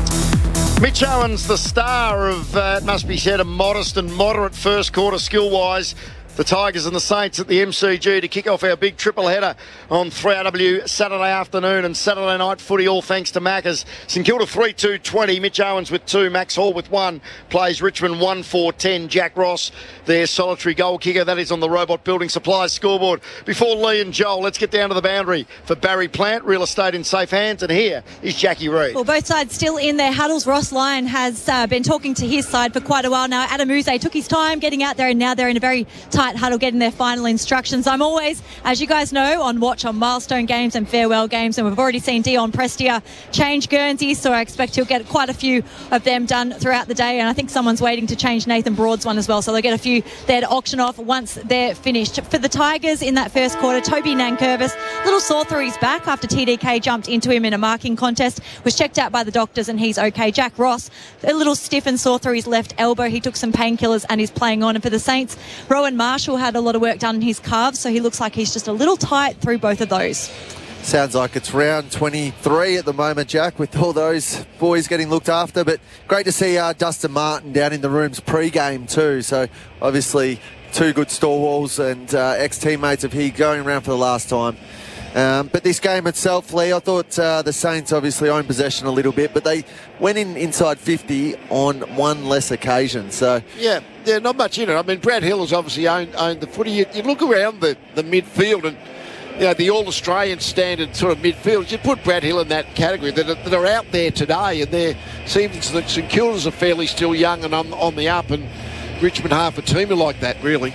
Mitch Owens, the star of, uh, it must be said, a modest and moderate first quarter skill-wise. The Tigers and the Saints at the M C G to kick off our big triple header on three R W Saturday afternoon and Saturday night footy, all thanks to Maccas. St Kilda three two twenty, Mitch Owens with two, Max Hall with one, plays Richmond one four ten. Jack Ross, their solitary goal kicker. That is on the Robot Building Supplies scoreboard. Before Lee and Joel, let's get down to the boundary for Barry Plant, real estate in safe hands, and here is Jackie Reid. Well, both sides still in their huddles. Ross Lyon has uh, been talking to his side for quite a while now. Adam Uze took his time getting out there, and now they're in a very tight huddle getting their final instructions. I'm always, as you guys know, on watch on milestone games and farewell games, and we've already seen Dion Prestia change Guernsey, so I expect he'll get quite a few of them done throughout the day, and I think someone's waiting to change Nathan Broad's one as well, so they'll get a few there to auction off once they're finished. For the Tigers in that first quarter, Toby Nankervis, a little sore through his back after T D K jumped into him in a marking contest, was checked out by the doctors and he's okay. Jack Ross, a little stiff and sore through his left elbow. He took some painkillers and is playing on. And for the Saints, Rowan Marshall had a lot of work done in his calves, so he looks like he's just a little tight through both of those. Sounds like it's round twenty-three at the moment, Jack, with all those boys getting looked after. But great to see uh, Dustin Martin down in the rooms pre-game too. So obviously two good stalwarts and uh, ex-teammates of he going around for the last time. Um, but this game itself, Lee, I thought uh, the Saints obviously owned possession a little bit, but they went in inside fifty on one less occasion. So yeah, yeah, not much in it. I mean, Brad Hill has obviously owned, owned the footy. You, you look around the, the midfield and, you know, the All-Australian standard sort of midfield, you put Brad Hill in that category that are, that are out there today, and they're seems that St Kilda's are fairly still young and on, on the up, and Richmond half a team are like that, really.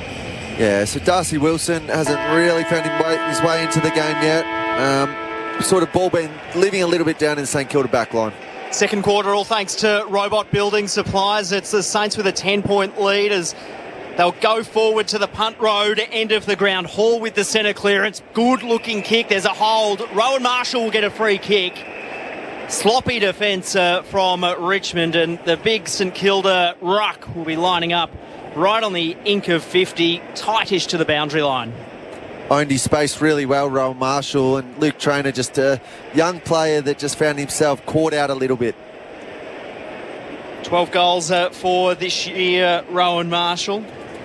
Yeah, so Darcy Wilson hasn't really found his way into the game yet. Um, sort of ball been living a little bit down in the St Kilda back line. Second quarter, all thanks to Robot Building Supplies. It's the Saints with a ten-point lead as they'll go forward to the punt road, end of the ground. Hall with the centre clearance. Good-looking kick. There's a hold. Rowan Marshall will get a free kick. Sloppy defence uh, from uh, Richmond, and the big St Kilda ruck will be lining up right on the ink of fifty, tightish to the boundary line. Owned his space really well, Rowan Marshall, and Luke Traynor, just a young player that just found himself caught out a little bit. twelve goals uh, for this year, Rowan Marshall.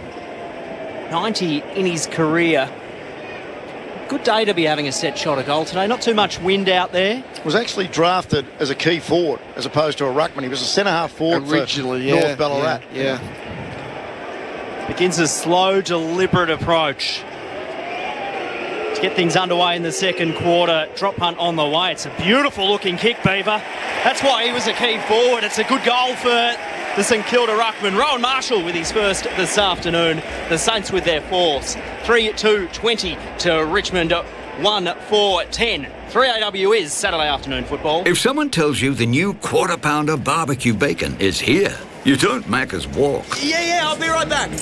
ninety in his career. Good day to be having a set shot of goal today. Not too much wind out there. Was actually drafted as a key forward as opposed to a ruckman. He was a centre-half forward originally, for yeah, North Ballarat. Yeah, yeah. Begins a slow, deliberate approach to get things underway in the second quarter. Drop punt on the way. It's a beautiful looking kick, Beaver. That's why he was a key forward. It's a good goal for the St Kilda ruckman. Rowan Marshall with his first this afternoon. The Saints with their fourth. three two twenty to Richmond, one four ten. three A W is Saturday afternoon football. If someone tells you the new Quarter Pounder barbecue bacon is here, you don't Macca's walk. Yeah, yeah, I'll be right back.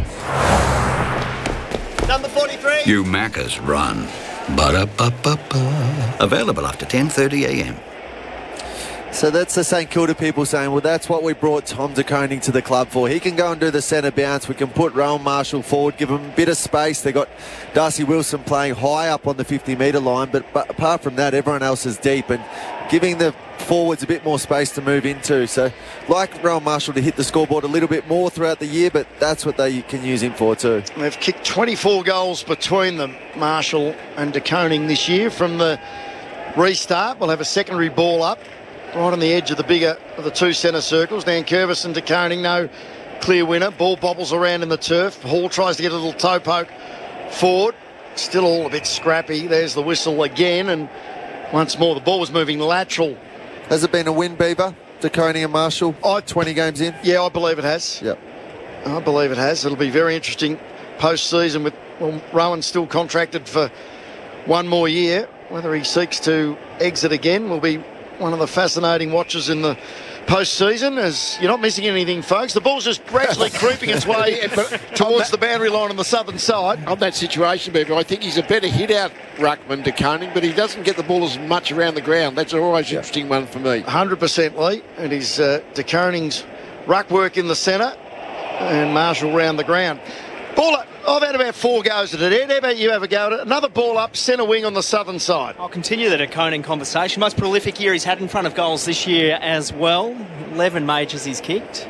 Number forty-three. You Macca's run. Ba-da-ba-ba-ba. Available after ten thirty a m. So that's the St Kilda people saying, well, that's what we brought Tom De Koning to the club for. He can go and do the centre bounce. We can put Rowan Marshall forward, give him a bit of space. They got Darcy Wilson playing high up on the fifty metre line, but, but apart from that, everyone else is deep and giving the forwards a bit more space to move into. So like Rowan Marshall to hit the scoreboard a little bit more throughout the year, but that's what they can use him for too. They've kicked twenty-four goals between them, Marshall and De Koning, this year. From the restart, we'll have a secondary ball up right on the edge of the bigger of the two centre circles. Nankervis and De Koning, no clear winner. Ball bobbles around in the turf. Hall tries to get a little toe poke forward. Still all a bit scrappy. There's the whistle again, and once more the ball was moving lateral. Has it been a win, Beaver? De Koning and Marshall, I, twenty games in? Yeah, I believe it has. Yep. I believe it has. It'll be very interesting post-season with, well, Rowan still contracted for one more year. Whether he seeks to exit again will be one of the fascinating watches in the post-season, as you're not missing anything, folks. The ball's just gradually creeping its way yeah, but towards the boundary line on the southern side. On that situation, Beaver, I think he's a better hit-out ruckman, De Koning, but he doesn't get the ball as much around the ground. That's always an yeah. interesting one for me. one hundred percent, Lee. And he's uh, De Koning's ruck work in the centre and Marshall round the ground. Ball up. I've had about four goes at it. Ed, how about you have a go at it? Another ball up, centre wing on the southern side. I'll continue the De Koning conversation. Most prolific year he's had in front of goals this year as well. eleven majors he's kicked.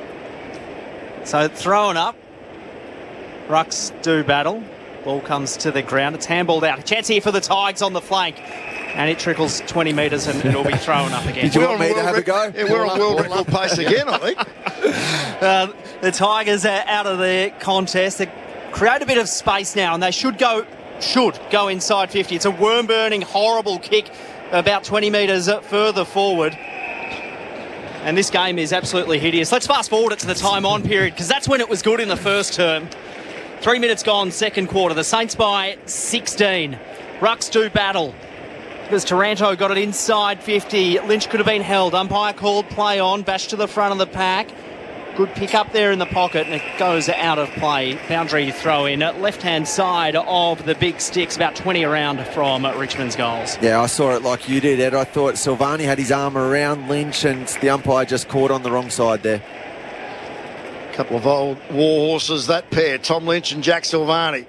So thrown up. Rucks do battle. Ball comes to the ground. It's handballed out. A chance here for the Tigers on the flank. And it trickles twenty metres and it'll be thrown up again. Did you want me to have a go? Yeah, we're on world record pace again, I think. Uh, the Tigers are out of the contest. They create a bit of space now, and they should go should go inside fifty. It's a worm-burning, horrible kick about twenty metres further forward. And this game is absolutely hideous. Let's fast forward it to the time on period, because that's when it was good in the first term. Three minutes gone, second quarter. The Saints by sixteen. Rucks do battle. Because Taranto got it inside fifty. Lynch could have been held. Umpire called play on. Bash to the front of the pack. Good pick up there in the pocket, and it goes out of play. Boundary throw in. Left-hand side of the big sticks, about twenty around from Richmond's goals. Yeah, I saw it like you did, Ed. I thought Silvani had his arm around Lynch, and the umpire just caught on the wrong side there. Couple of old war horses, that pair, Tom Lynch and Jack Silvani.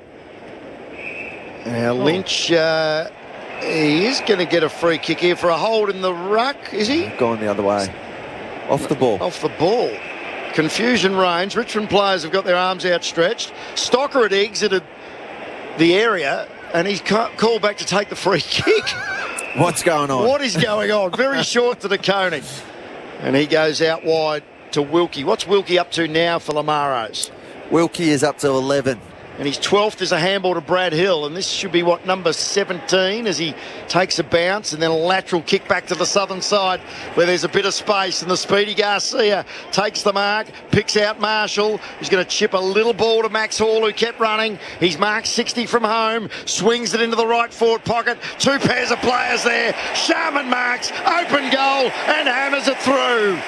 Now, oh. Lynch, uh, he is going to get a free kick here for a hold in the ruck, is he? Going the other way. Off the ball. Off the ball. Confusion reigns. Richmond players have got their arms outstretched. Stocker had exited the area and he's called back to take the free kick. What's going on? What is going on? Very short to De Koning. And he goes out wide to Wilkie. What's Wilkie up to now for Lamaros? Wilkie is up to eleven. And his twelfth is a handball to Brad Hill. And this should be, what, number seventeen, as he takes a bounce and then a lateral kick back to the southern side where there's a bit of space. And the speedy Garcia takes the mark, picks out Marshall, who's going to chip a little ball to Max Hall, who kept running. He's marked sixty from home, swings it into the right forward pocket. Two pairs of players there. Sharman marks, open goal, and hammers it through.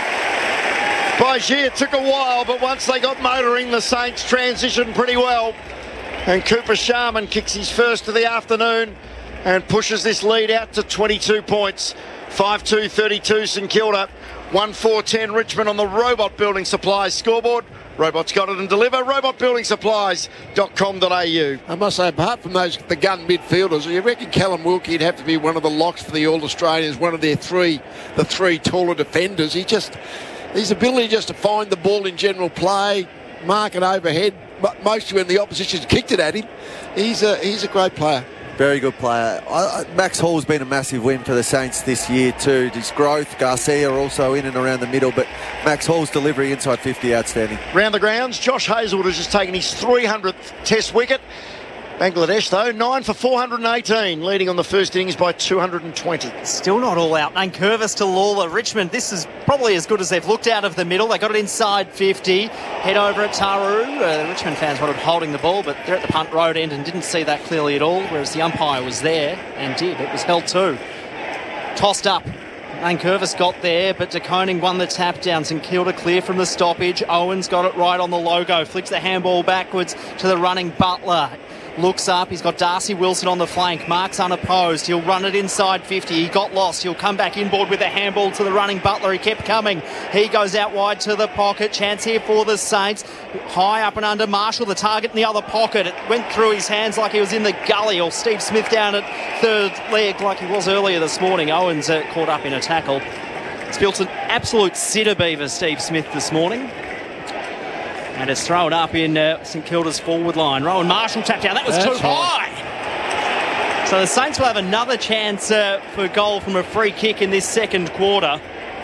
Bagier took a while, but once they got motoring, the Saints transitioned pretty well. And Cooper Sharman kicks his first of the afternoon and pushes this lead out to twenty-two points. five two thirty-two St Kilda, one four ten Richmond on the Robot Building Supplies scoreboard. Robots got it and deliver. robot building supplies dot com dot a u. I must say, apart from those the gun midfielders, you reckon Callum Wilkie would have to be one of the locks for the All-Australians, one of their three, the three taller defenders. He just... His ability just to find the ball in general play, mark it overhead, mostly when the opposition's kicked it at him. He's a, he's a great player. Very good player. I, I, Max Hall's been a massive win for the Saints this year too. His growth, Garcia also in and around the middle, but Max Hall's delivery inside fifty, outstanding. Round the grounds, Josh Hazelwood has just taken his three hundredth Test wicket. Bangladesh, though, nine for four hundred eighteen, leading on the first innings by two hundred twenty. Still not all out. Nankervis to Lawler. Richmond, this is probably as good as they've looked out of the middle. They got it inside fifty. Head over at Taru. Uh, the Richmond fans wanted holding the ball, but they're at the punt road end and didn't see that clearly at all, whereas the umpire was there and did. It was held too. Tossed up. Nankervis got there, but De Koning won the tap down. St Kilda clear from the stoppage. Owens got it right on the logo. Flicks the handball backwards to the running Butler. looks up. He's got Darcy Wilson on the flank. Mark's unopposed. He'll run it inside fifty. He got lost. He'll come back inboard with a handball to the running Butler. He kept coming. He goes out wide to the pocket. Chance here for the Saints. High up and under. Marshall, the target in the other pocket. It went through his hands like he was in the gully. Or Steve Smith down at third leg like he was earlier this morning. Owens uh, caught up in a tackle. It's built an absolute sitter beaver, Steve Smith, this morning. And it's thrown up in uh, St Kilda's forward line. Rowan Marshall tapped down. That was That's too high. So the Saints will have another chance uh, for a goal from a free kick in this second quarter.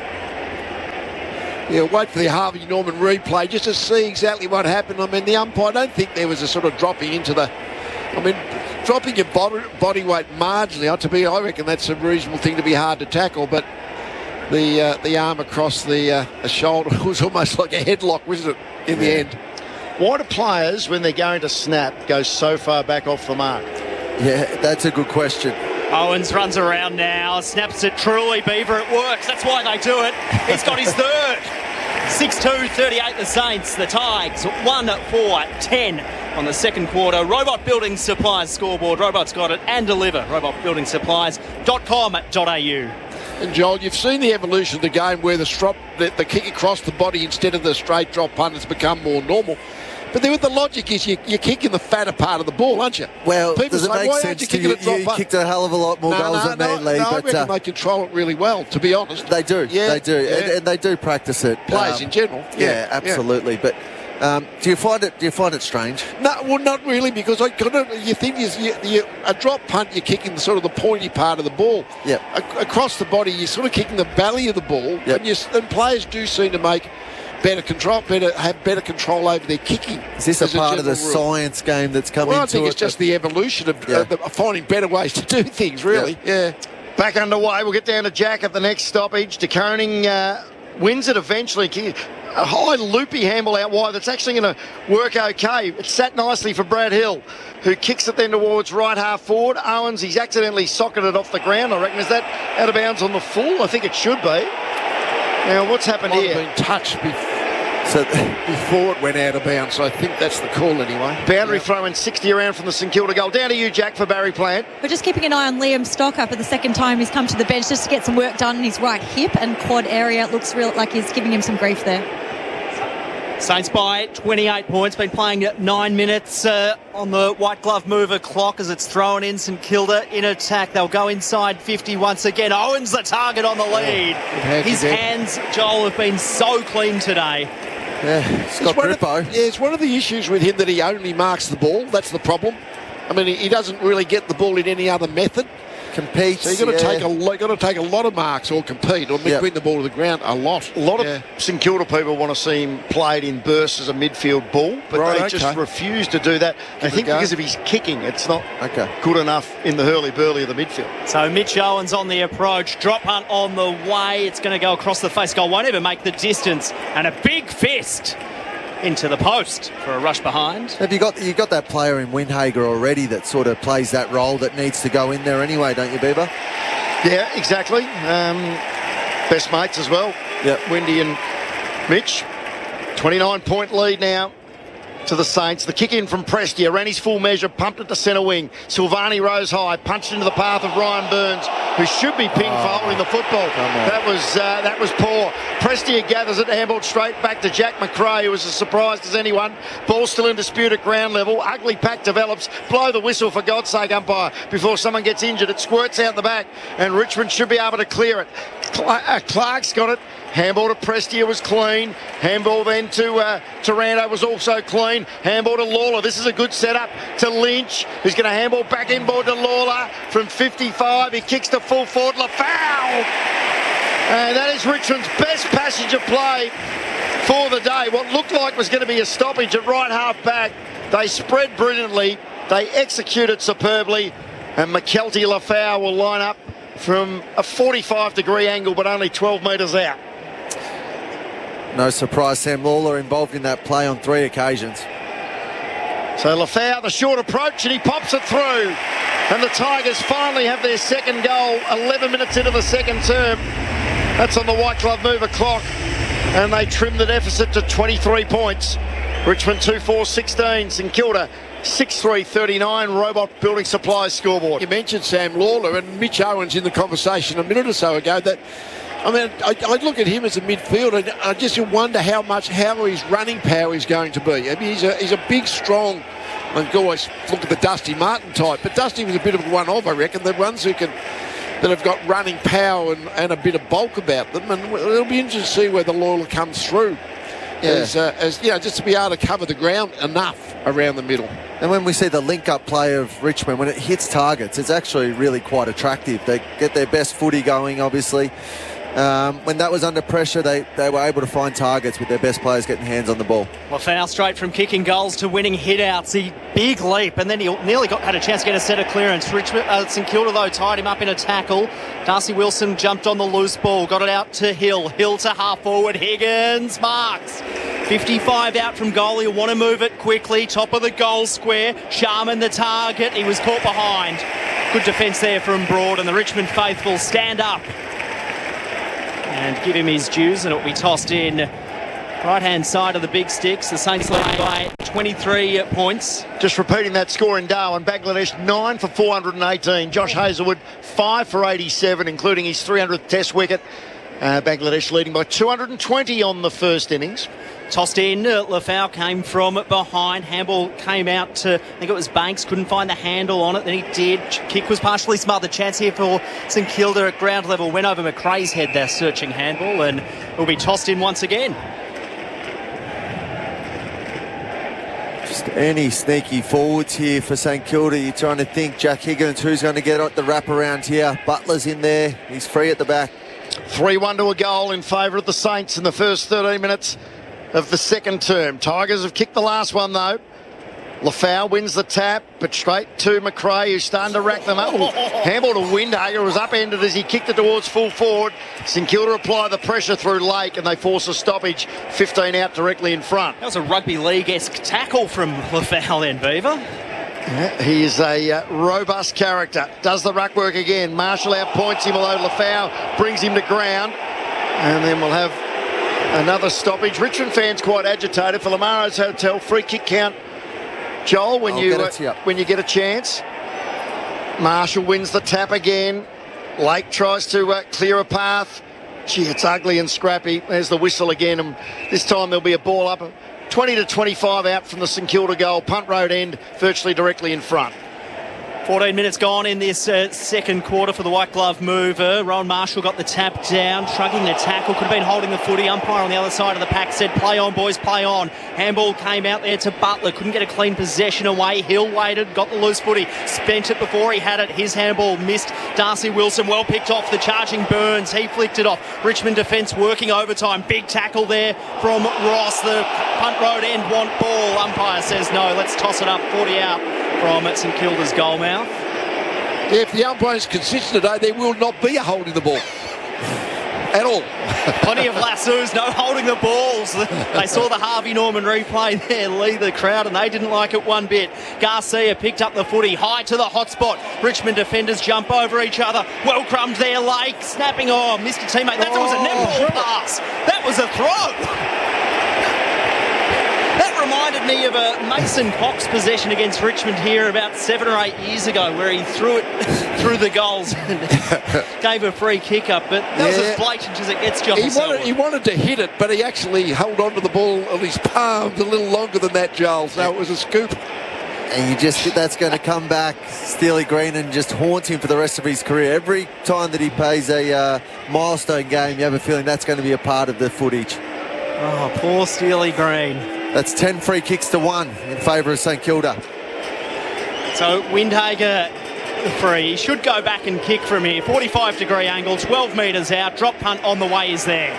Yeah, wait for the Harvey Norman replay just to see exactly what happened. I mean, the umpire, I don't think there was a sort of dropping into the... I mean, dropping your body, body weight marginally, to be, I reckon that's a reasonable thing to be hard to tackle, but the uh, the arm across the, uh, the shoulder was almost like a headlock, wasn't it, in yeah. the end? Why do players, when they're going to snap, go so far back off the mark? Yeah, that's a good question. Owens runs around now, snaps it truly, Beaver, it works. That's why they do it. He's got his third. six two, thirty-eight the Saints. The Tigers, one four ten on the second quarter. Robot Building Supplies scoreboard. Robot's got it and deliver. robot building supplies dot com dot a u. And Joel, you've seen the evolution of the game where the, strop, the, the kick across the body instead of the straight drop punt has become more normal. But then with the logic is you, you're kicking the fatter part of the ball, aren't you? Well, People does it say, make why sense you to you? A You kicked a hell of a lot more no, goals no, than no, Manly. No, but, I reckon uh, they control it really well, to be honest. They do. Yeah, they do. Yeah. And, and they do practice it. Players um, in general. Yeah, Yeah, absolutely. yeah. But um, do you find it? Do you find it strange? No, well, not really, because I you think you, you, a drop punt, you're kicking the, sort of the pointy part of the ball. Yep. A, across the body, you're sort of kicking the belly of the ball. Yep. And, you, and players do seem to make better control, better have better control over their kicking. Is this a part of the rule. science game that's come well, into it? I think it's just the evolution of yeah. uh, the, finding better ways to do things, really. Yeah. yeah. Back underway. We'll get down to Jack at the next stoppage. De Koning uh, wins it eventually. A high loopy handball out wide that's actually going to work okay. It's sat nicely for Brad Hill, who kicks it then towards right half forward. Owens, he's accidentally socketed off the ground, I reckon. Is that out of bounds on the full? I think it should be. Now, what's happened Might here? have been touched before. So before it went out of bounds, so I think that's the call anyway. Boundary yeah. throw in sixty around from the St Kilda goal. Down to you, Jack, for Barry Plant. We're just keeping an eye on Liam Stocker for the second time he's come to the bench just to get some work done in his right hip and quad area. It looks real like he's giving him some grief there. Saints by twenty-eight points, been playing nine minutes uh, on the white glove mover clock as it's thrown in. St Kilda in attack. They'll go inside fifty once again. Owens the target on the lead. Yeah, His hands, Joel, have been so clean today. Yeah, Scott Grippo. Yeah, it's one of the issues with him that he only marks the ball. That's the problem. I mean, he, he doesn't really get the ball in any other method. Competes. So you've got to yeah. take a lot. Got to take a lot of marks or compete or Yep. win the ball to the ground a lot. A lot Yeah. of St Kilda people want to see him played in bursts as a midfield ball, but Right, they okay. just refuse to do that. I Give it think a go. because of his kicking, it's not Okay. good enough in the hurly-burly of the midfield. So Mitch Owens on the approach. Drop punt on the way. It's going to go across the face goal. Won't even make the distance. And a big fist into the post for a rush behind. Have you got you got that player in Windhager already that sort of plays that role that needs to go in there anyway, don't you, Bieber? Yeah, exactly. Um, best mates as well. Yep. Windy and Mitch. twenty-nine point lead now to the Saints. The kick in from Prestia ran his full measure, pumped it to centre wing. Silvani rose high, punched into the path of Ryan Burns, who should be pinged Oh, for holding the football. That was uh, that was poor. Prestia gathers it, handballed straight back to Jack McRae, who was as surprised as anyone. Ball still in dispute at ground level. Ugly pack develops. Blow the whistle for God's sake, umpire, before someone gets injured. It squirts out the back, and Richmond should be able to clear it. Cl- uh, Clark's got it. Handball to Prestia was clean. Handball then to uh, Taranto was also clean. Handball to Lawler. This is a good setup to Lynch, who's going to handball back inboard to Lawler from fifty-five. He kicks to full forward. Lafau! And that is Richmond's best passage of play for the day. What looked like was going to be a stoppage at right half back. They spread brilliantly. They executed superbly. And McKelty Lafau will line up from a forty-five degree angle, but only twelve metres out. No surprise, Sam Lawler involved in that play on three occasions. So Lafau, the short approach, and he pops it through. And the Tigers finally have their second goal, eleven minutes into the second term. That's on the white glove mover clock. And they trim the deficit to twenty-three points. Richmond two four sixteen, St Kilda six three thirty-nine, Robot Building Supplies scoreboard. You mentioned Sam Lawler and Mitch Owens in the conversation a minute or so ago. That I mean, I, I look at him as a midfielder and I just wonder how much, how his running power is going to be. I mean, he's a, he's a big, strong, I can always look at the Dusty Martin type, but Dusty was a bit of a one-off, I reckon. The ones who can, that have got running power and, and a bit of bulk about them, and it'll be interesting to see where the Lawler comes through. Yeah. As, uh, as, you know, just to be able to cover the ground enough around the middle. And when we see the link-up play of Richmond, when it hits targets, it's actually really quite attractive. They get their best footy going, obviously. Um, when that was under pressure, they, they were able to find targets with their best players getting hands on the ball. Lafau straight from kicking goals to winning hit-outs. He big leap, and then he nearly got had a chance to get a set of clearance. Richmond, uh, St Kilda, though, tied him up in a tackle. Darcy Wilson jumped on the loose ball, got it out to Hill. Hill to half-forward. Higgins marks. fifty-five out from goal. He'll want to move it quickly. Top of the goal square. Sharman the target. He was caught behind. Good defence there from Broad, and the Richmond faithful stand up and give him his dues, and it'll be tossed in right-hand side of the big sticks. The Saints lead by twenty-three points. Just repeating that score in Darwin. Bangladesh nine for four hundred eighteen. Josh Hazelwood five for eighty-seven, including his three hundredth Test wicket. Uh, Bangladesh leading by two hundred twenty on the first innings. Tossed in, uh, Lafau came from behind. Handball came out to, I think it was Banks, couldn't find the handle on it. Then he did. Kick was partially smothered. Chance here for St Kilda at ground level. Went over McRae's head, their searching handball, and will be tossed in once again. Just any sneaky forwards here for St Kilda. You're trying to think Jack Higgins, who's going to get the wrap around here. Butler's in there. He's free at the back. three one to a goal in favour of the Saints in the first thirteen minutes of the second term. Tigers have kicked the last one, though. Lafau wins the tap, but straight to McRae, who's starting to rack them up. Handball to Windhager, was upended as he kicked it towards full forward. St Kilda apply the pressure through Lake, and they force a stoppage. fifteen out directly in front. That was a rugby league-esque tackle from Lafau then, Beaver. Yeah, he is a uh, robust character. Does the ruck work again. Marshall outpoints him, although Lafau brings him to ground. And then we'll have another stoppage. Richmond fans quite agitated for Lamaro's Hotel. Free kick count. Joel, when I'll you get uh, when you get a chance. Marshall wins the tap again. Lake tries to uh, clear a path. Gee, it's ugly and scrappy. There's the whistle again, and this time there'll be a ball up. twenty to twenty-five out from the St Kilda goal. Punt road end, virtually directly in front. fourteen minutes gone in this uh, second quarter for the white glove mover. Rowan Marshall got the tap down, shrugging the tackle, could have been holding the footy. Umpire on the other side of the pack said, play on, boys, play on. Handball came out there to Butler, couldn't get a clean possession away. Hill waited, got the loose footy, spent it before he had it. His handball missed. Darcy Wilson well picked off the charging Burns. He flicked it off. Richmond defence working overtime. Big tackle there from Ross. The punt road end want ball. Umpire says no, let's toss it up. forty out from St Kilda's goal mouth. Yeah, if the umpire's consistent today, there will not be a holding the ball at all. Plenty of lassos, no holding the balls. They saw the Harvey Norman replay there lead the crowd, and they didn't like it one bit. Garcia picked up the footy high to the hot spot. Richmond defenders jump over each other. Well crumbed there, Lake snapping. Oh, missed a teammate. That was a netball pass. That was a throw. That reminded me of a Mason Cox possession against Richmond here about seven or eight years ago, where he threw it through the goals and gave a free kick up. But that yeah. was as blatant as it gets, John. He wanted, he wanted to hit it, but he actually held on to the ball on his palms a little longer than that, Joel. So it was a scoop. And you just that's going to come back, Steely Green, and just haunt him for the rest of his career. Every time that he plays a uh, milestone game, you have a feeling that's going to be a part of the footage. Oh, poor Steely Green. That's ten free kicks to one in favour of St Kilda. So Windhager free. He should go back and kick from here. forty-five degree angle, twelve metres out. Drop punt on the way is there.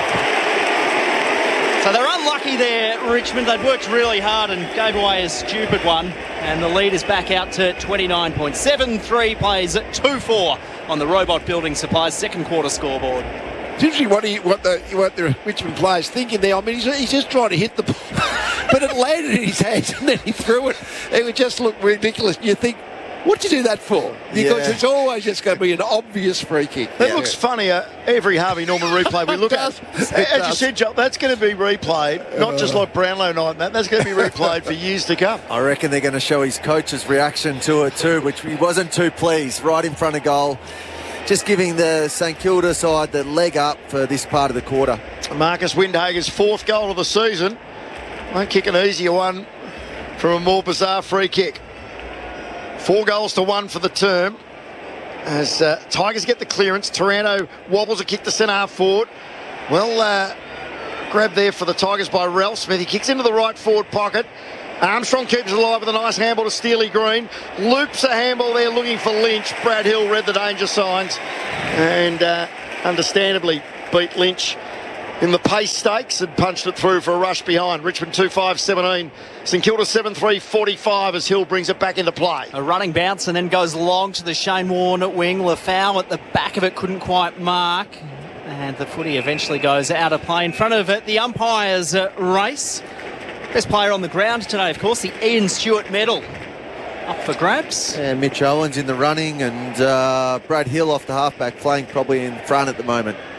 So they're unlucky there, Richmond. They'd worked really hard and gave away a stupid one. And the lead is back out to twenty-nine points. seven three plays at two four on the Robot Building Supplies second quarter scoreboard. It's interesting what, he, what, the, what the Richmond players thinking there. I mean, he's, he's just trying to hit the ball, but it landed in his hands and then he threw it. It would just look ridiculous. You think, What'd you do that for? Because Yeah. it's always just going to be an obvious free kick. It Yeah. looks funnier every Harvey Norman replay we look at. It As you does. said, Joel, that's going to be replayed, not just like Brownlow night, Matt. That's going to be replayed for years to come. I reckon they're going to show his coach's reaction to it too, which he wasn't too pleased, right in front of goal. Just giving the St Kilda side the leg up for this part of the quarter. Marcus Windhager's fourth goal of the season. Won't kick an easier one from a more bizarre free kick. Four goals to one for the term. As uh, Tigers get the clearance, Taranto wobbles a kick to centre half forward. Well, uh, grab there for the Tigers by Ralph Smith. He kicks into the right forward pocket. Armstrong keeps it alive with a nice handball to Steely Green. Loops a handball there looking for Lynch. Brad Hill read the danger signs and uh, understandably beat Lynch in the pace stakes and punched it through for a rush behind. Richmond two five seventeen. St Kilda seven three forty-five as Hill brings it back into play. A running bounce and then goes long to the Shane Warne wing. Lafau at the back of it couldn't quite mark. And the footy eventually goes out of play in front of it. The umpires uh, race. Best player on the ground today, of course, the Ian Stewart medal. Up for grabs. And Mitch Owens in the running and uh, Brad Hill off the halfback flank, probably in front at the moment.